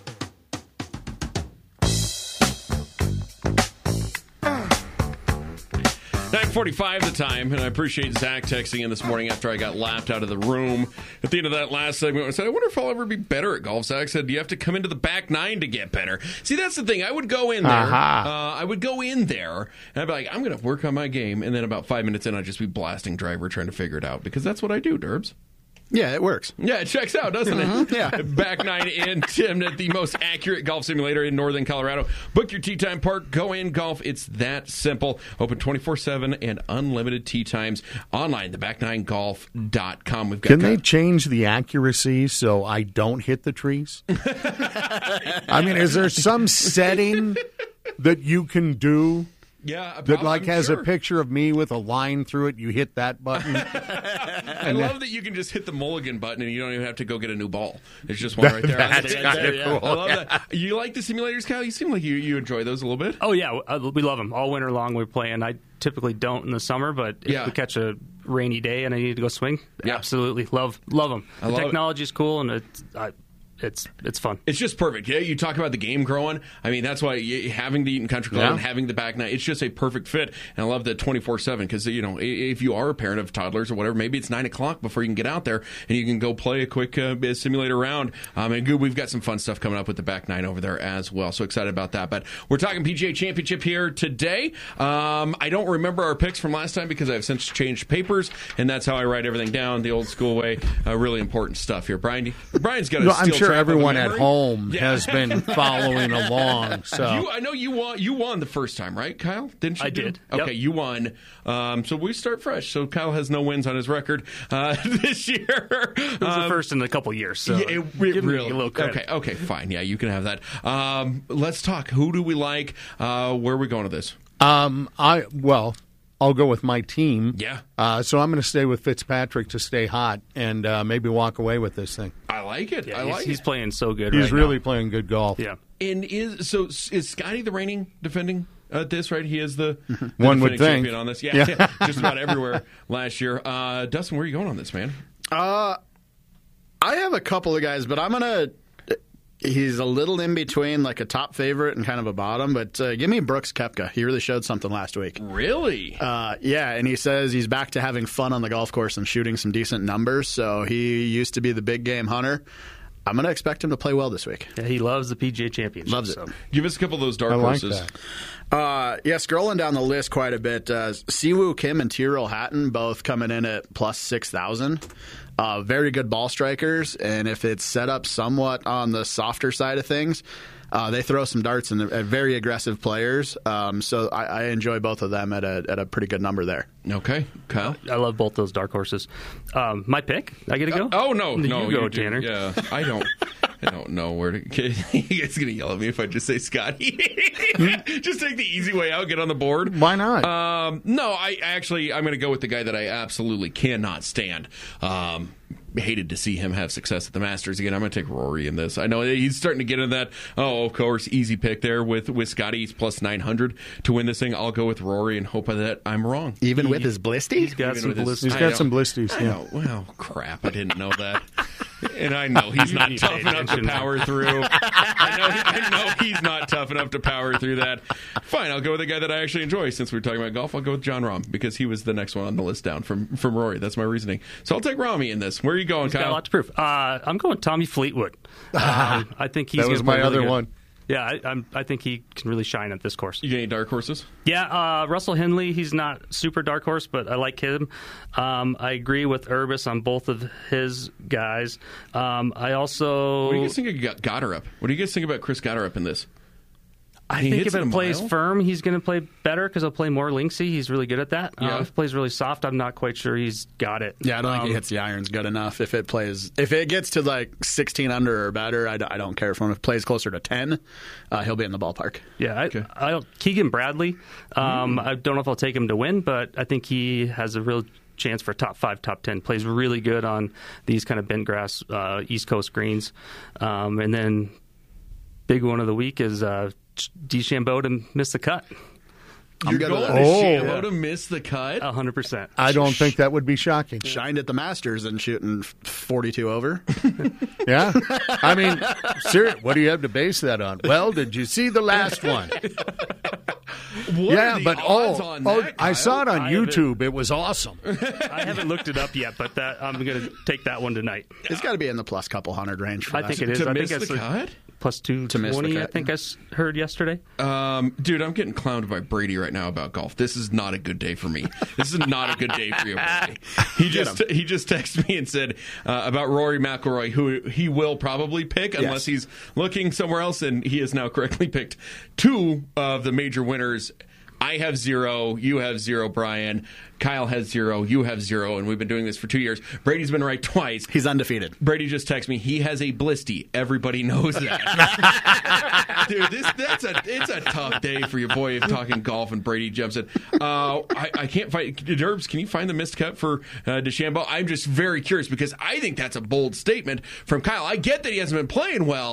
nine forty-five the time, and I appreciate Zach texting in this morning after I got laughed out of the room. At the end of that last segment, I said, I wonder if I'll ever be better at golf. Zach said, you have to come into the back nine to get better. See, that's the thing. I would go in there. Uh-huh. Uh, I would go in there, and I'd be like, I'm going to work on my game. And then about five minutes in, I'd just be blasting driver trying to figure it out, because that's what I do, Derbs. Yeah, it works. Yeah, it checks out, doesn't it? Yeah. Back nine in, Tim, at the most accurate golf simulator in Northern Colorado. Book your tee time park. Go in golf. It's that simple. Open twenty-four seven and unlimited tee times online, the back nine golf dot com. We've got Can they change the accuracy so I don't hit the trees? I mean, is there some setting that you can do? Yeah, that like I'm has sure. a picture of me with a line through it. You hit that button. I love that you can just hit the mulligan button and you don't even have to go get a new ball. It's just one right there. That's kind of yeah. cool. I love that. You like the simulators, Kyle? You seem like you, you enjoy those a little bit. Oh yeah, we love them all winter long. We're playing. I typically don't in the summer, but if yeah. we catch a rainy day and I need to go swing, Yeah. absolutely love love them. I The love it. technology is cool and it's I, it's it's fun. It's just perfect. Yeah, you talk about the game growing. I mean, that's why you, having the Eaton Country Club Yeah. and having the back nine, it's just a perfect fit. And I love that twenty-four seven because, you know, i- if you are a parent of toddlers or whatever, maybe it's nine o'clock before you can get out there and you can go play a quick uh, simulator round. Um, and good, we've got some fun stuff coming up with the back nine over there as well. So excited about that. But we're talking P G A Championship here today. Um, I don't remember our picks from last time because I've since changed papers, and that's how I write everything down the old school way. Uh, really important stuff here. Brian, Brian's got a No, I'm steel sure trap of a everyone at memory. home Yeah. has been following along. So You, I know you won. You won the first time, right, Kyle? Didn't you? I do? did. Okay, Yep. you won. Um, so we start fresh. So Kyle has no wins on his record uh, this year. It was the first in a couple years, so yeah, it, it give me really, a little credit. Okay, okay, fine. Yeah, you can have that. Um, let's talk. Who do we like? Uh, where are we going with this? Um, I well, I'll go with my team. Yeah. Uh, so I'm going to stay with Fitzpatrick to stay hot and uh, maybe walk away with this thing. I like it. Yeah, I he's, like he's it. playing so good. He's right really now. playing good golf. Yeah. And is so is Scotty the reigning defending at this, right? He is the, the One would defending think. champion on this. Yeah, Yeah. yeah, just about everywhere last year. Uh, Dustin, where are you going on this, man? Uh, I have a couple of guys, but I'm gonna. He's a little in between, like a top favorite and kind of a bottom. But uh, give me Brooks Koepka. He really showed something last week. Really? Uh, yeah, and he says he's back to having fun on the golf course and shooting some decent numbers. So he used to be the big game hunter. I'm going to expect him to play well this week. Yeah, he loves the P G A Championship. Loves it. So. Give us a couple of those dark I like horses. that. Uh, yeah, scrolling down the list quite a bit. Uh, Siwoo Kim and Tyrrell Hatton both coming in at plus six thousand. Uh, very good ball strikers, and if it's set up somewhat on the softer side of things, uh, they throw some darts and they're very aggressive players. Um, so I, I enjoy both of them at a at a pretty good number there. Okay, Kyle. I love both those dark horses. Um, my pick. I get to go. Uh, oh no, you no, go, you do. Tanner. Yeah, I don't. I don't know where to. You guys gonna yell at me if I just say Scotty? Just take the easy way out, get on the board. Why not? Um, no, I actually I'm gonna go with the guy that I absolutely cannot stand. Um, hated to see him have success at the Masters again. I'm going to take Rory in this. I know he's starting to get in that. Oh, of course, easy pick there with with Scotty. He's plus nine hundred to win this thing. I'll go with Rory and hope that I'm wrong. Even with his blisty, He's got Even some with his- bliss. He's I got know. some blisties. I Yeah. know. Well, crap. I didn't know that. And I know he's You not need to tough pay enough to attention. power through. I know, I know he's not tough enough to power through that. Fine, I'll go with the guy that I actually enjoy. Since we're talking about golf, I'll go with John Rahm because he was the next one on the list down from, from Rory. That's my reasoning. So I'll take Rami in this. Where are you going, He's got a Kyle? lot to prove. Uh, I'm going Tommy Fleetwood. Um, I think he's That was gonna play my really other good. one. Yeah, I, I'm, I think he can really shine at this course. You got any dark horses? Yeah, uh, Russell Henley, he's not super dark horse, but I like him. Um, I agree with Urbis on both of his guys. Um, I also... What do you guys think of Gotterup? What do you guys think about Chris Gotterup in this? I He think hits if it it a plays mile? firm, he's going to play better because he'll play more linksy. He's really good at that. Yeah. Uh, if it plays really soft, I'm not quite sure he's got it. Yeah, I don't think Um, he hits the irons good enough. If it plays, if it gets to like sixteen under or better, I, d- I don't care for him. If it plays closer to ten, uh, he'll be in the ballpark. Yeah, I, I don't, Keegan Bradley. Um, I don't know if I'll take him to win, but I think he has a real chance for top five, top ten. Plays really good on these kind of bent grass uh, East Coast greens. Um, and then big one of the week is uh, DeChambeau to miss the cut. You're good going with to that. Shambo Oh. to miss the cut? A hundred percent. I don't think that would be shocking. Shined at the Masters and shooting forty-two over. Yeah. I mean, serious, what do you have to base that on? Well, did you see the last one? What yeah, are the but odds oh, on oh that, I Kyle? saw it on I haven't- YouTube. It was awesome. I haven't looked it up yet, but that I'm going to take that one tonight. It's got to be in the plus couple hundred range for I that. think it is. To I miss think it's the like cut? plus two To miss the twenty. I cut, think yeah. I s- heard yesterday. Um, dude, I'm getting clowned by Brady right now about golf. This is not a good day for me. This is not a good day for you, Brady. He just he just texted me and said uh, about Rory McIlroy, who he will probably pick unless he's looking somewhere else, and he has now correctly picked two of the major winners. I have zero. You have zero, Brian. Kyle has zero. You have zero. And we've been doing this for two years. Brady's been right twice. He's undefeated. Brady just texted me. He has a blisty. Everybody knows that. Dude, this that's a it's a tough day for your boy if talking golf and Brady jumps in. Uh, I, I can't find Derbs. Can you find the missed cut for uh, DeChambeau? I'm just very curious because I think that's a bold statement from Kyle. I get that he hasn't been playing well.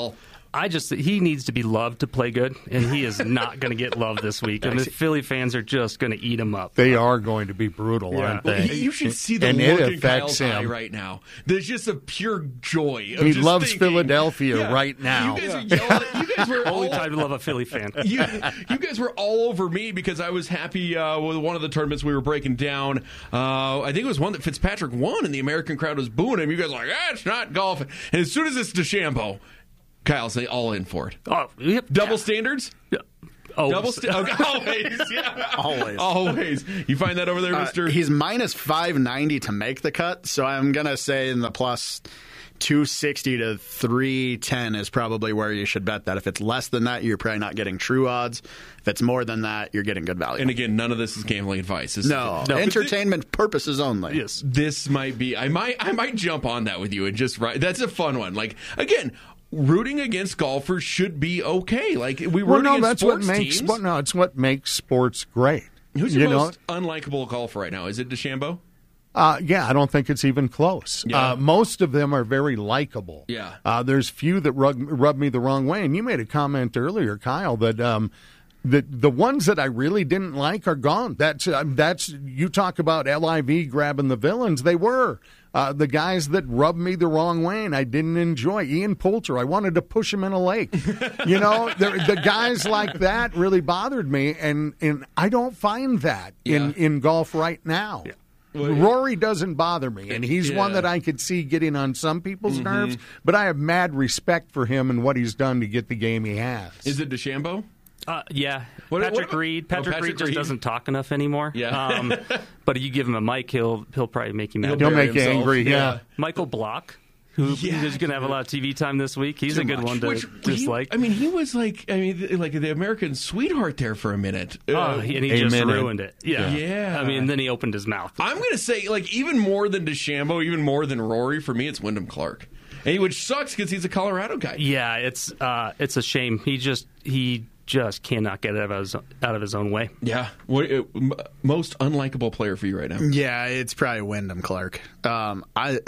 I just he needs to be loved to play good, and he is not going to get loved this week. And the Philly fans are just going to eat him up. They are going to be brutal, Yeah. aren't they? You should see the and look it in affects Kyle's eye him. right now. There's just a pure joy. Of He just loves thinking, Philadelphia Yeah, right now. You guys are yelling. You guys were Only all, time to love a Philly fan. you, you guys were all over me because I was happy uh, with one of the tournaments we were breaking down. Uh, I think it was one that Fitzpatrick won, and the American crowd was booing him. You guys were like, ah, it's not golf. And as soon as it's DeChambeau, Kyle's say all in for it. Oh, yep. Double standards? Always. Double sta- okay, always, yeah. Always. Always. You find that over there, Uh, mister? he's minus five ninety to make the cut, so I'm going to say in the plus two sixty to three ten is probably where you should bet that. If it's less than that, you're probably not getting true odds. If it's more than that, you're getting good value. And again, none of this is gambling advice. This no, is, no, entertainment purposes only. Yes. This might be, I might I might jump on that with you and just write. That's a fun one. Like, again, rooting against golfers should be okay. Like, we root Well, no, against that's what sports makes teams. what, no, it's what makes sports great. Who's you your know? most unlikable golfer right now? Is it DeChambeau? Uh, yeah, I don't think it's even close. Yeah. Uh, most of them are very likable. Yeah. Uh, there's few that rub, rub me the wrong way. And you made a comment earlier, Kyle, that um, the the ones that I really didn't like are gone. That's uh, that's you talk about L I V grabbing the villains. They were. Uh, the guys that rubbed me the wrong way and I didn't enjoy. Ian Poulter, I wanted to push him in a lake. You know, the, the guys like that really bothered me, and, and I don't find that in, Yeah. in golf right now. Yeah. Rory doesn't bother me, and he's Yeah. one that I could see getting on some people's Mhm. nerves, but I have mad respect for him and what he's done to get the game he has. Is it DeChambeau? Uh, yeah, What- Patrick what- Reed. oh, Patrick, Patrick Reed just Reed. doesn't talk enough anymore. Yeah. um, but you give him a mic, he'll he'll probably make you mad. He'll bury make you himself. angry, yeah. Michael Block, who Yeah. is going to have a lot of T V time this week. He's Too a good much. one to Which, dislike. he, I mean, he was like, I mean, th- like the American sweetheart there for a minute. Oh, Uh, and he a just minute. ruined it. Yeah. Yeah. I mean, then he opened his mouth. I'm going to say, like, even more than DeChambeau, even more than Rory, for me, it's Wyndham Clark. And, which sucks because he's a Colorado guy. Yeah, it's uh, it's a shame. He just he just cannot get out of his out of his own way. Yeah. What, uh, m- most unlikable player for you right now? Yeah, it's probably Wyndham Clark. Um, I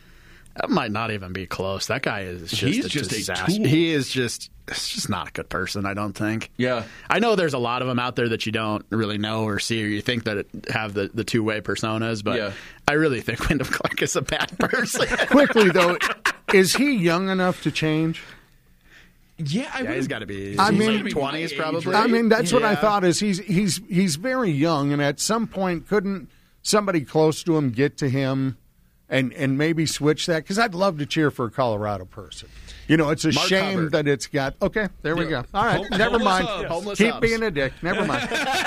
that might not even be close. That guy is just He's a just a disaster. tool. He is just it's just not a good person, I don't think. Yeah. I know there's a lot of them out there that you don't really know or see, or you think that it have the, the two way personas, but Yeah. I really think Wyndham Clark is a bad person. Quickly, though, is he young enough to change? Yeah, I yeah, would- he's got to be. I he's mean- like twenties probably. I mean, that's what I Yeah. thought. Is he's he's he's very young, and at some point, couldn't somebody close to him get to him, and and maybe switch that? Because I'd love to cheer for a Colorado person. You know, it's a Mark shame Hubbard. that it's got. Okay, there we Yeah. go. All right, Home- never homeless mind. hubs. Homeless Keep hubs. being a dick. Never mind.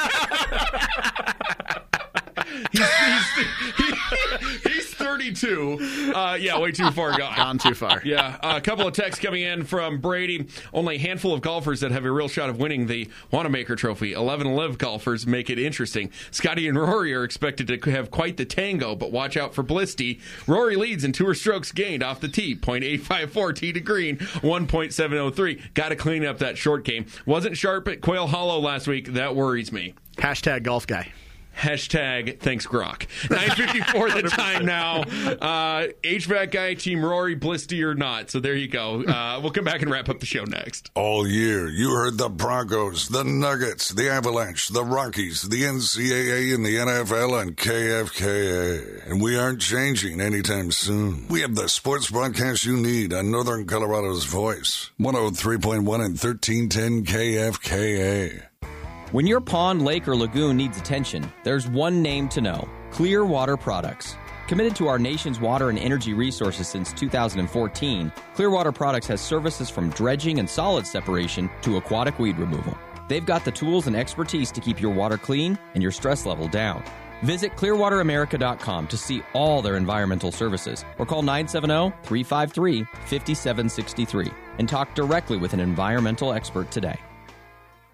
He's, he's, he, he's thirty-two. Uh, yeah, way too far gone. Gone too far. Yeah, a couple of texts coming in from Brady. Only a handful of golfers that have a real shot of winning the Wanamaker Trophy. eleven live golfers make it interesting. Scotty and Rory are expected to have quite the tango, but watch out for Blisty. Rory leads in tour strokes gained off the tee, point eight five four tee to green, one point seven oh three. Got to clean up that short game. Wasn't sharp at Quail Hollow last week. That worries me. Hashtag golf guy. Hashtag thanks Grok. nine fifty-four the time now. Uh, H V A C guy, Team Rory, Blisty or not. So there you go. Uh, we'll come back and wrap up the show next. All year, you heard the Broncos, the Nuggets, the Avalanche, the Rockies, the N C double A, and the N F L on K F K A. And we aren't changing anytime soon. We have the sports broadcast you need on Northern Colorado's voice. one oh three point one and thirteen ten K F K A. When your pond, lake, or lagoon needs attention, there's one name to know: Clearwater Products. Committed to our nation's water and energy resources since two thousand fourteen, Clearwater Products has services from dredging and solid separation to aquatic weed removal. They've got the tools and expertise to keep your water clean and your stress level down. Visit clearwater america dot com to see all their environmental services, or call nine seven zero, three five three, five seven six three and talk directly with an environmental expert today.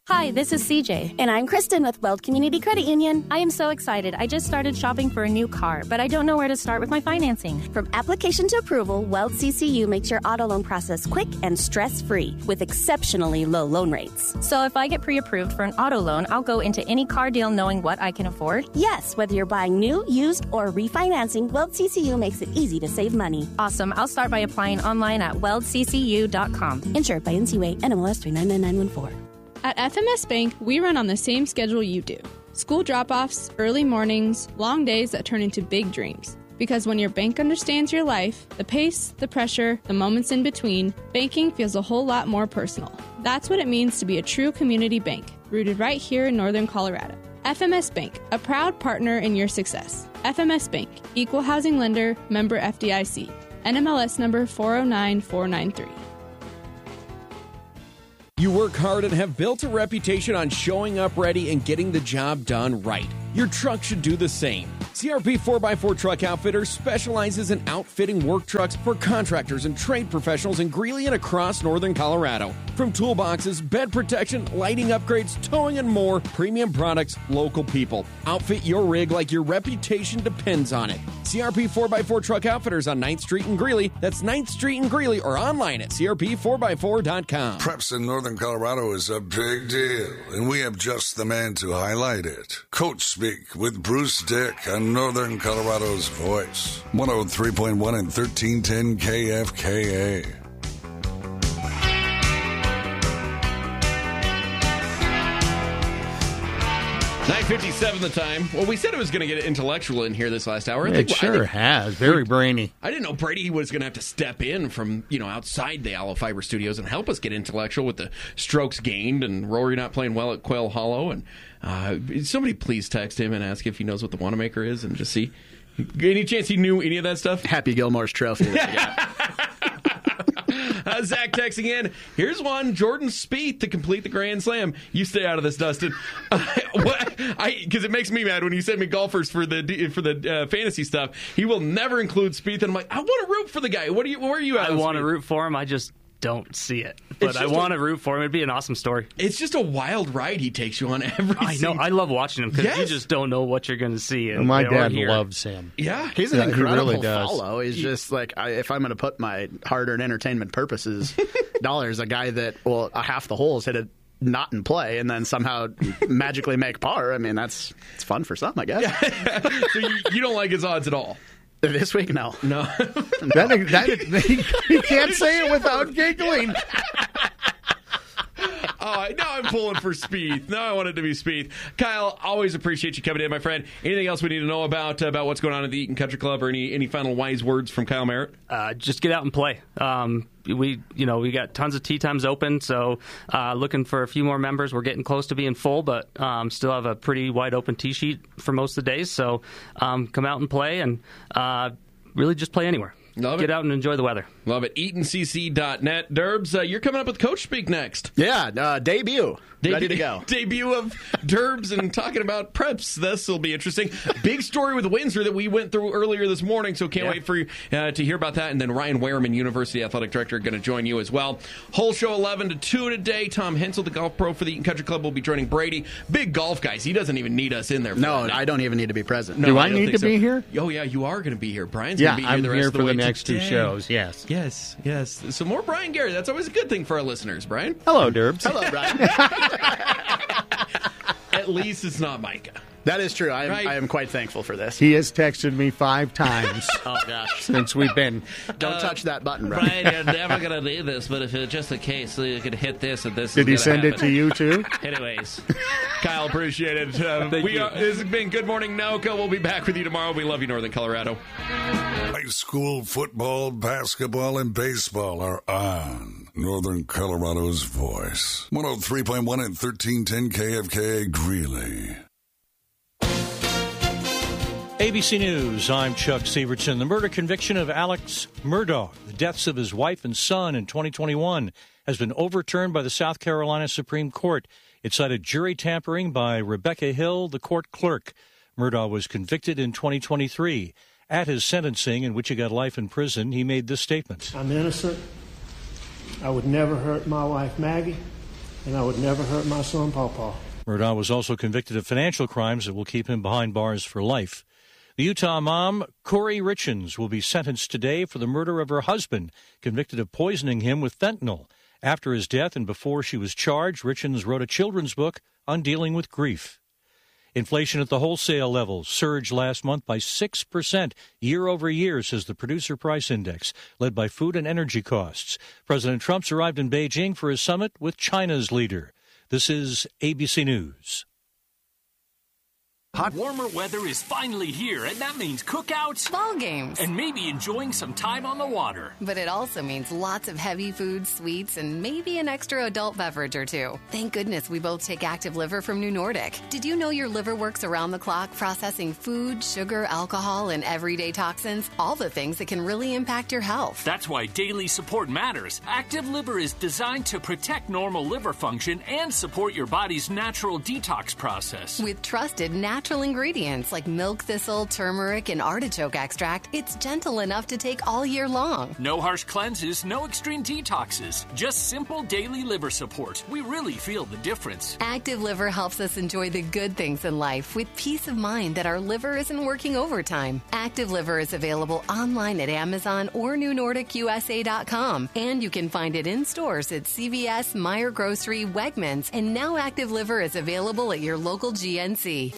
Hi, this is C J. And I'm Kristen with Weld Community Credit Union. I am so excited. I just started shopping for a new car, but I don't know where to start with my financing. From application to approval, Weld C C U makes your auto loan process quick and stress-free with exceptionally low loan rates. So if I get pre-approved for an auto loan, I'll go into any car deal knowing what I can afford? Yes, whether you're buying new, used, or refinancing, Weld C C U makes it easy to save money. Awesome. I'll start by applying online at weld c c u dot com. Insured by N C U A, N M L S three nine nine nine one four. At F M S Bank, we run on the same schedule you do. School drop-offs, early mornings, long days that turn into big dreams. Because when your bank understands your life, the pace, the pressure, the moments in between, banking feels a whole lot more personal. That's what it means to be a true community bank, rooted right here in Northern Colorado. F M S Bank, a proud partner in your success. F M S Bank, Equal Housing Lender, member F D I C. N M L S number four oh nine four nine three. You work hard and have built a reputation on showing up ready and getting the job done right. Your truck should do the same. C R P four by four Truck Outfitters specializes in outfitting work trucks for contractors and trade professionals in Greeley and across northern Colorado. From toolboxes, bed protection, lighting upgrades, towing, and more, premium products, local people. Outfit your rig like your reputation depends on it. C R P four by four Truck Outfitters on ninth Street in Greeley. That's ninth Street in Greeley, or online at c r p four by four dot com. Preps in northern Colorado is a big deal, and we have just the man to highlight it. Coach Speak with Bruce Dick on Northern Colorado's Voice. one oh three point one and thirteen ten K F K A. nine fifty-seven the time. Well, we said it was going to get intellectual in here this last hour. I It think, sure I think, has. Very brainy. I didn't know Brady was going to have to step in from, you know, outside the Aloe Fiber Studios and help us get intellectual with the strokes gained and Rory not playing well at Quail Hollow. And uh, somebody please text him and ask if he knows what the Wanamaker is and just see. Any chance he knew any of that stuff? Happy Gilmore's trophy. Uh, Zach texting in. Here's one. Jordan Spieth to complete the Grand Slam. You stay out of this, Dustin. Uh, Because it makes me mad when you send me golfers for the for the uh, fantasy stuff. He will never include Spieth, and I'm like, I want to root for the guy. What are you? Where are you at? I want to root for him. I just don't see it, but I want to root for him. It'd be an awesome story. It's just a wild ride he takes you on every. I know. season. I love watching him because Yes. you just don't know what you're going to see. In, My or dad hear. loves him. Yeah, He's an Yeah, he incredible really does. follow. He's just like, I, if I'm going to put my hard-earned entertainment purposes dollars, a guy that, well, a half the holes hit it not in play and then somehow magically make par. I mean, that's it's fun for some, I guess. So you, you don't like his odds at all? This week, no. No. That, that, he, he can't say it without giggling. Oh, now I'm pulling for Spieth. Now I want it to be Spieth. Kyle, always appreciate you coming in, my friend. Anything else we need to know about about what's going on at the Eaton Country Club, or any any final wise words from Kyle Merritt? Uh, just get out and play. Um, we, you know, we got tons of tee times open, so uh, looking for a few more members. We're getting close to being full, but um, still have a pretty wide open tee sheet for most of the days. So um, come out and play, and uh, really just play anywhere. Love Get it. out and enjoy the weather. Love it. Eaton C C dot net. Derbs, uh, you're coming up with Coach Speak next. Yeah, uh, debut. Debut. Ready to go. Debut of Derbs and talking about preps. This will be interesting. Big story with Windsor that we went through earlier this morning, so can't Yeah. wait for you uh, to hear about that. And then Ryan Wehrman, University Athletic Director, going to join you as well. Whole show eleven to two today. Tom Hensel, the golf pro for the Eaton Country Club, will be joining Brady. Big golf guys. He doesn't even need us in there. For No, that. I don't even need to be present. No, Do I don't need think to be here? Oh, yeah, you are going to be here. Brian's Yeah, going to be here I'm the rest here of the for the way next two today. shows, yes. Yes, yes. So more Brian Garrett. That's always a good thing for our listeners, Brian. Hello, Derbs. Hello, Brian. At least it's not Micah. That is true. I am, Right. I am quite thankful for this. He has texted me five times Oh, gosh. since we've been. Don't touch that button, Brian. Brian, you're never going to do this, but if it's just the case, so you could hit this and this Did is he gonna send it happen. to you, too? Anyways. Kyle, appreciate it. Uh, Thank we you. are, this has been Good Morning Noka. We'll be back with you tomorrow. We love you, Northern Colorado. High school football, basketball, and baseball are on Northern Colorado's Voice. one oh three point one and thirteen ten K F K A Greeley. A B C News, I'm Chuck Severson. The murder conviction of Alex Murdaugh, the deaths of his wife and son in twenty twenty-one, has been overturned by the South Carolina Supreme Court. It cited jury tampering by Rebecca Hill, the court clerk. Murdaugh was convicted in twenty twenty-three. At his sentencing, in which he got life in prison, he made this statement. I'm innocent. I would never hurt my wife, Maggie, and I would never hurt my son, Pawpaw. Murdaugh was also convicted of financial crimes that will keep him behind bars for life. The Utah mom, Corey Richens, will be sentenced today for the murder of her husband, convicted of poisoning him with fentanyl. After his death and before she was charged, Richens wrote a children's book on dealing with grief. Inflation at the wholesale level surged last month by six percent year over year, says the Producer Price Index, led by food and energy costs. President Trump's arrived in Beijing for his summit with China's leader. This is A B C News. Hot, warmer weather is finally here, and that means cookouts, ball games, and maybe enjoying some time on the water. But it also means lots of heavy foods, sweets, and maybe an extra adult beverage or two. Thank goodness we both take Active Liver from New Nordic. Did you know your liver works around the clock processing food, sugar, alcohol, and everyday toxins? All the things that can really impact your health. That's why daily support matters. Active Liver is designed to protect normal liver function and support your body's natural detox process. With trusted natural Natural ingredients like milk thistle, turmeric, and artichoke extract, it's gentle enough to take all year long. No harsh cleanses, no extreme detoxes, just simple daily liver support. We really feel the difference. Active Liver helps us enjoy the good things in life with peace of mind that our liver isn't working overtime. Active Liver is available online at Amazon or new nordic u s a dot com, and you can find it in stores at C V S, Meijer Grocery, Wegmans, and now Active Liver is available at your local G N C.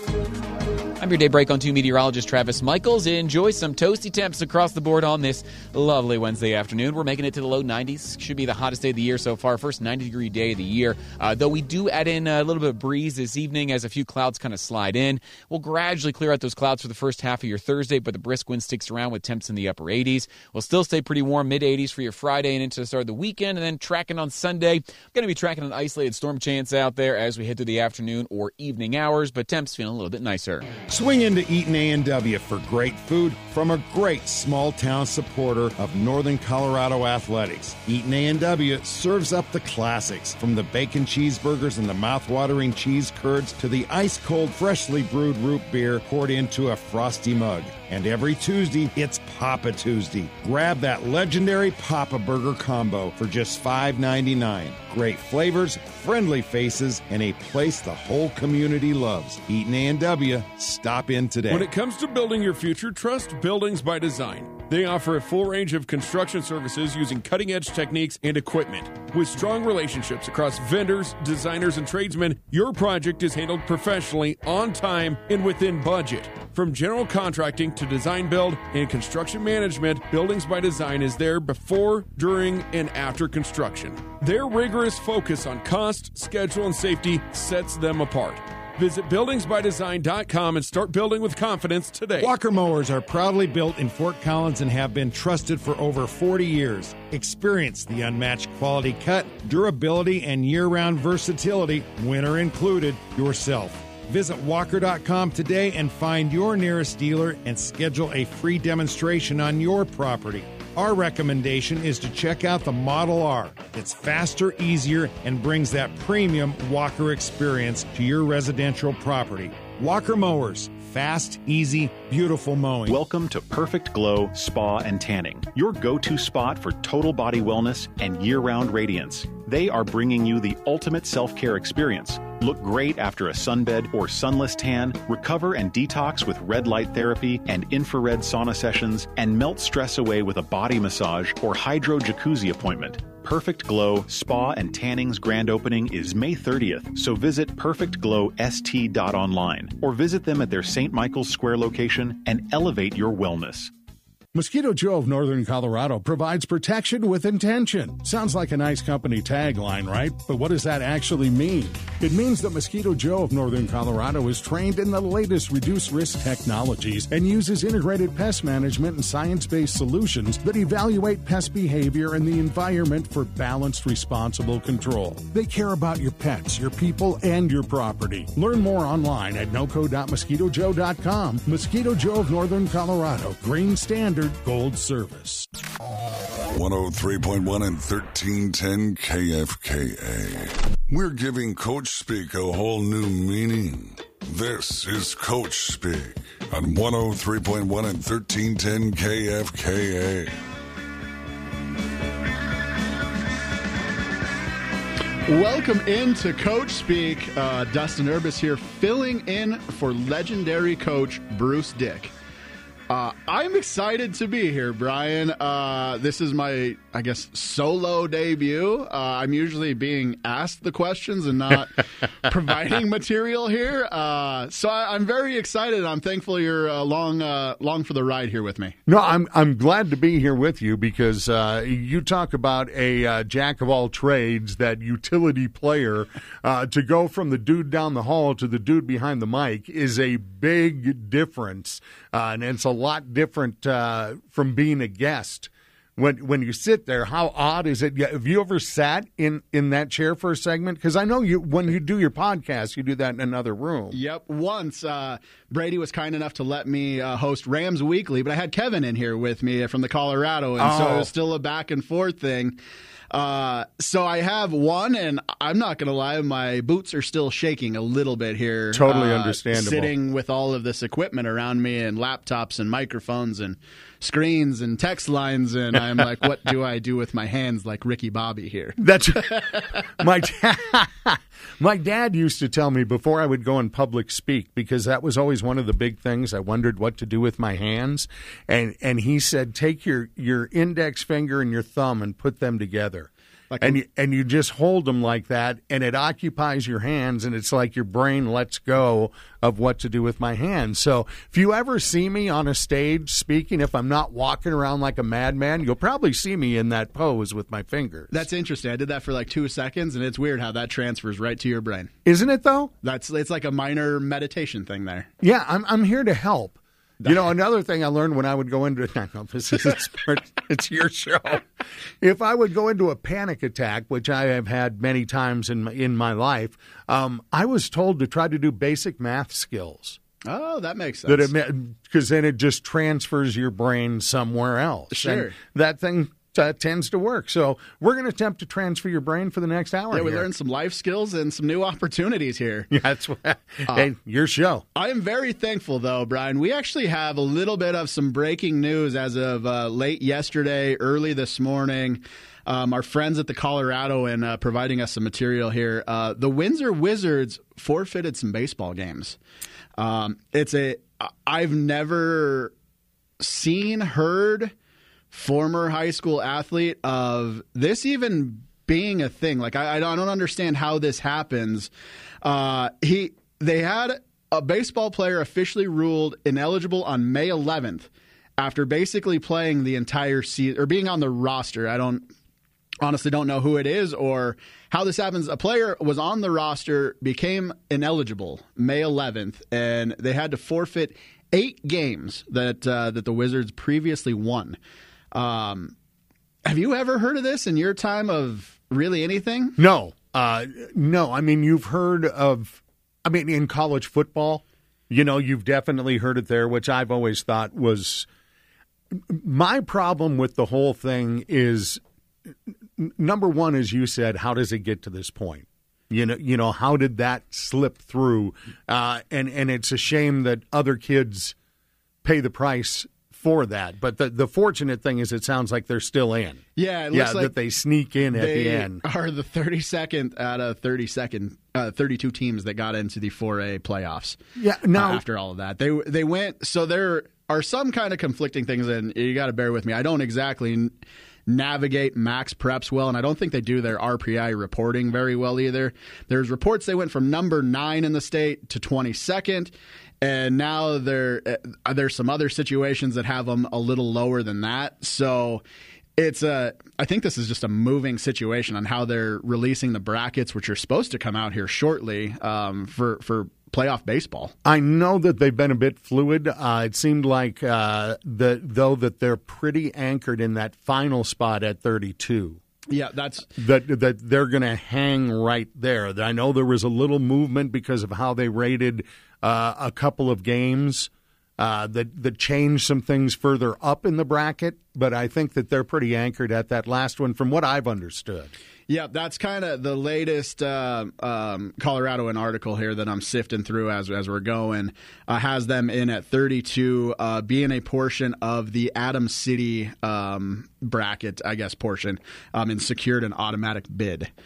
I'm your Daybreak on two meteorologist Travis Michaels. Enjoy some toasty temps across the board on this lovely Wednesday afternoon. We're making it to the low nineties. Should be the hottest day of the year so far. First ninety-degree day of the year. Uh, though we do add in a little bit of breeze this evening as a few clouds kind of slide in. We'll gradually clear out those clouds for the first half of your Thursday, but the brisk wind sticks around with temps in the upper eighties. We'll still stay pretty warm, mid-eighties for your Friday and into the start of the weekend. And then tracking on Sunday, going to be tracking an isolated storm chance out there as we head through the afternoon or evening hours, but temps feeling a little bit nicer. Swing into Eaton A and W for great food from a great small-town supporter of Northern Colorado athletics. Eaton A and W serves up the classics, from the bacon cheeseburgers and the mouth-watering cheese curds to the ice-cold, freshly brewed root beer poured into a frosty mug. And every Tuesday, it's Papa Tuesday. Grab that legendary Papa Burger combo for just five ninety-nine. Great flavors, friendly faces, and a place the whole community loves. Eaton A and W. Stop in today. When it comes to building your future, trust Buildings by Design. They offer a full range of construction services using cutting-edge techniques and equipment. With strong relationships across vendors, designers, and tradesmen, your project is handled professionally, on time, and within budget. From general contracting to design build and construction management, Buildings by Design is there before, during, and after construction. Their rigorous focus on cost, schedule, and safety sets them apart. Visit buildings by design dot com and start building with confidence today. Walker Mowers are proudly built in Fort Collins and have been trusted for over forty years. Experience the unmatched quality cut, durability, and year-round versatility, winter included, yourself. Visit walker dot com today and find your nearest dealer and schedule a free demonstration on your property. Our recommendation is to check out the Model R. It's faster, easier, and brings that premium Walker experience to your residential property. Walker Mowers. Fast, easy, beautiful mowing. Welcome to Perfect Glow Spa and Tanning, your go-to spot for total body wellness and year-round radiance. They are bringing you the ultimate self-care experience. Look great after a sunbed or sunless tan, recover and detox with red light therapy and infrared sauna sessions, and melt stress away with a body massage or hydro jacuzzi appointment. Perfect Glow Spa and Tanning's grand opening is May thirtieth, so visit perfect glow s t dot online or visit them at their Saint Michael's Square location and elevate your wellness. Mosquito Joe of Northern Colorado provides protection with intention. Sounds like a nice company tagline, right? But what does that actually mean? It means that Mosquito Joe of Northern Colorado is trained in the latest reduced-risk technologies and uses integrated pest management and science-based solutions that evaluate pest behavior and the environment for balanced, responsible control. They care about your pets, your people, and your property. Learn more online at noco dot mosquito joe dot com. Mosquito Joe of Northern Colorado. Green Standard Gold Service. one oh three point one and thirteen ten K F K A. We're giving Coach Speak a whole new meaning. This is Coach Speak on one oh three point one and thirteen ten K F K A. Welcome into Coach Speak. Uh, Dustin Urbis here, filling in for legendary coach Bruce Dick. Uh, I'm excited to be here, Brian. Uh, this is my, I guess, solo debut. Uh, I'm usually being asked the questions and not providing material here. Uh, so I, I'm very excited. I'm thankful you're uh, long, uh, long for the ride here with me. No, I'm I'm glad to be here with you because uh, you talk about a uh, jack of all trades, that utility player. Uh, to go from the dude down the hall to the dude behind the mic is a big difference, uh, and it's a lot different uh, from being a guest. When when you sit there, how odd is it? Have you ever sat in, in that chair for a segment? Because I know you when you do your podcast, you do that in another room. Yep. Once uh, Brady was kind enough to let me uh, host Rams Weekly, but I had Kevin in here with me from the Colorado, and oh. so it was still a back and forth thing. Uh, so I have one, and I'm not going to lie, my boots are still shaking a little bit here. Totally uh, understandable. Sitting with all of this equipment around me and laptops and microphones and screens and text lines, and I'm like, what do I do with my hands like Ricky Bobby here? That's my dad. My dad used to tell me before I would go in public speak, because that was always one of the big things. I wondered what to do with my hands. And and he said, take your, your index finger and your thumb and put them together. Like and, a, you, and you just hold them like that, and it occupies your hands, and it's like your brain lets go of what to do with my hands. So if you ever see me on a stage speaking, if I'm not walking around like a madman, you'll probably see me in that pose with my fingers. That's interesting. I did that for like two seconds, and it's weird how that transfers right to your brain. Isn't it, though? That's It's like a minor meditation thing there. Yeah, I'm I'm here to help. You know, another thing I learned when I would go into – no, this is it's your show. If I would go into a panic attack, which I have had many times in my, in my life, um, I was told to try to do basic math skills. Oh, that makes sense. Because then it just transfers your brain somewhere else. Sure. And that thing – Uh, tends to work. So we're going to attempt to transfer your brain for the next hour. Yeah, we here. learned some life skills and some new opportunities here. Yeah, that's what, uh, hey, your show. I am very thankful, though, Brian. We actually have a little bit of some breaking news as of uh, late yesterday, early this morning. Um, our friends at the Colorado and uh, providing us some material here. Uh, the Windsor Wizards forfeited some baseball games. Um, it's a I've never seen, heard. Former high school athlete of this even being a thing. Like I, I don't understand how this happens. Uh, he they had a baseball player officially ruled ineligible on May eleventh after basically playing the entire season or being on the roster. I don't honestly don't know who it is or how this happens. A player was on the roster, became ineligible May eleventh, and they had to forfeit eight games that uh, that the Wizards previously won. Um, have you ever heard of this in your time of really anything? No, uh, no. I mean, you've heard of, I mean, in college football, you know, you've definitely heard it there, which I've always thought was my problem with the whole thing is, number one, as you said, how does it get to this point? You know, you know, how did that slip through? Uh, and, and it's a shame that other kids pay the price for that. But the the fortunate thing is it sounds like they're still in. Yeah, it yeah, looks like that they sneak in at the end. They are the thirty-second out of thirty-second, uh, thirty-two teams that got into the four A playoffs. Yeah, now uh, after all of that, they they went. So there are some kind of conflicting things, and you got to bear with me. I don't exactly navigate Max Preps well, and I don't think they do their R P I reporting very well either. There's reports they went from number nine in the state to twenty-second. And now there, uh, there's some other situations that have them a little lower than that. So it's a, I think this is just a moving situation on how they're releasing the brackets, which are supposed to come out here shortly um, for for playoff baseball. I know that they've been a bit fluid. Uh, it seemed like uh, the, though that they're pretty anchored in that final spot at thirty-two. Yeah, that's that that they're going to hang right there. I know there was a little movement because of how they rated uh, a couple of games uh, that that changed some things further up in the bracket, but I think that they're pretty anchored at that last one from what I've understood. Yeah, that's kind of the latest uh, um, Coloradoan article here that I'm sifting through as as we're going. Uh, has them in at thirty-two, uh, being a portion of the Adams City um, bracket, I guess, portion, um, and secured an automatic bid.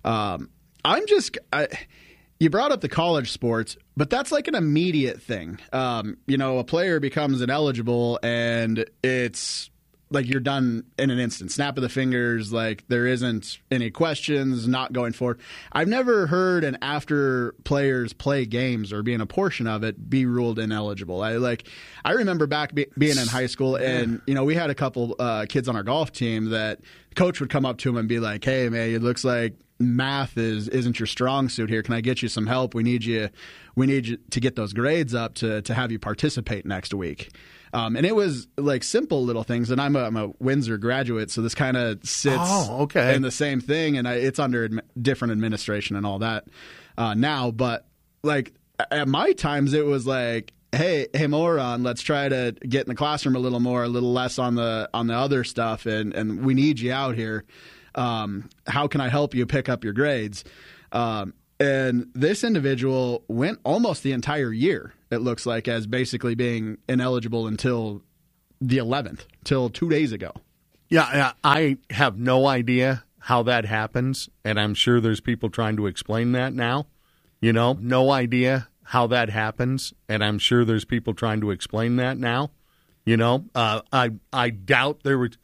Um, I'm just. I, You brought up the college sports, but that's like an immediate thing. Um, you know, a player becomes ineligible, and it's like you're done in an instant. Snap of the fingers, like there isn't any questions, not going forward. I've never heard an after players play games or being a portion of it be ruled ineligible. I like. I remember back be, being in high school, and you know, we had a couple uh, kids on our golf team that coach would come up to him and be like, "Hey, man, it looks like math is isn't your strong suit here. Can I get you some help? We need you we need you to get those grades up to to have you participate next week." Um, and it was like simple little things. And I'm a, I'm a Windsor graduate, so this kind of sits oh, okay. in the same thing. And I, it's under admi- different administration and all that uh, now. But like at my times, it was like, hey, hey, moron, let's try to get in the classroom a little more, a little less on the on the other stuff, and and we need you out here. Um, how can I help you pick up your grades? Um, and this individual went almost the entire year, it looks like, as basically being ineligible until the eleventh, till two days ago. Yeah, I have no idea how that happens, and I'm sure there's people trying to explain that now. You know, no idea how that happens, and I'm sure there's people trying to explain that now. You know, uh, I I doubt there was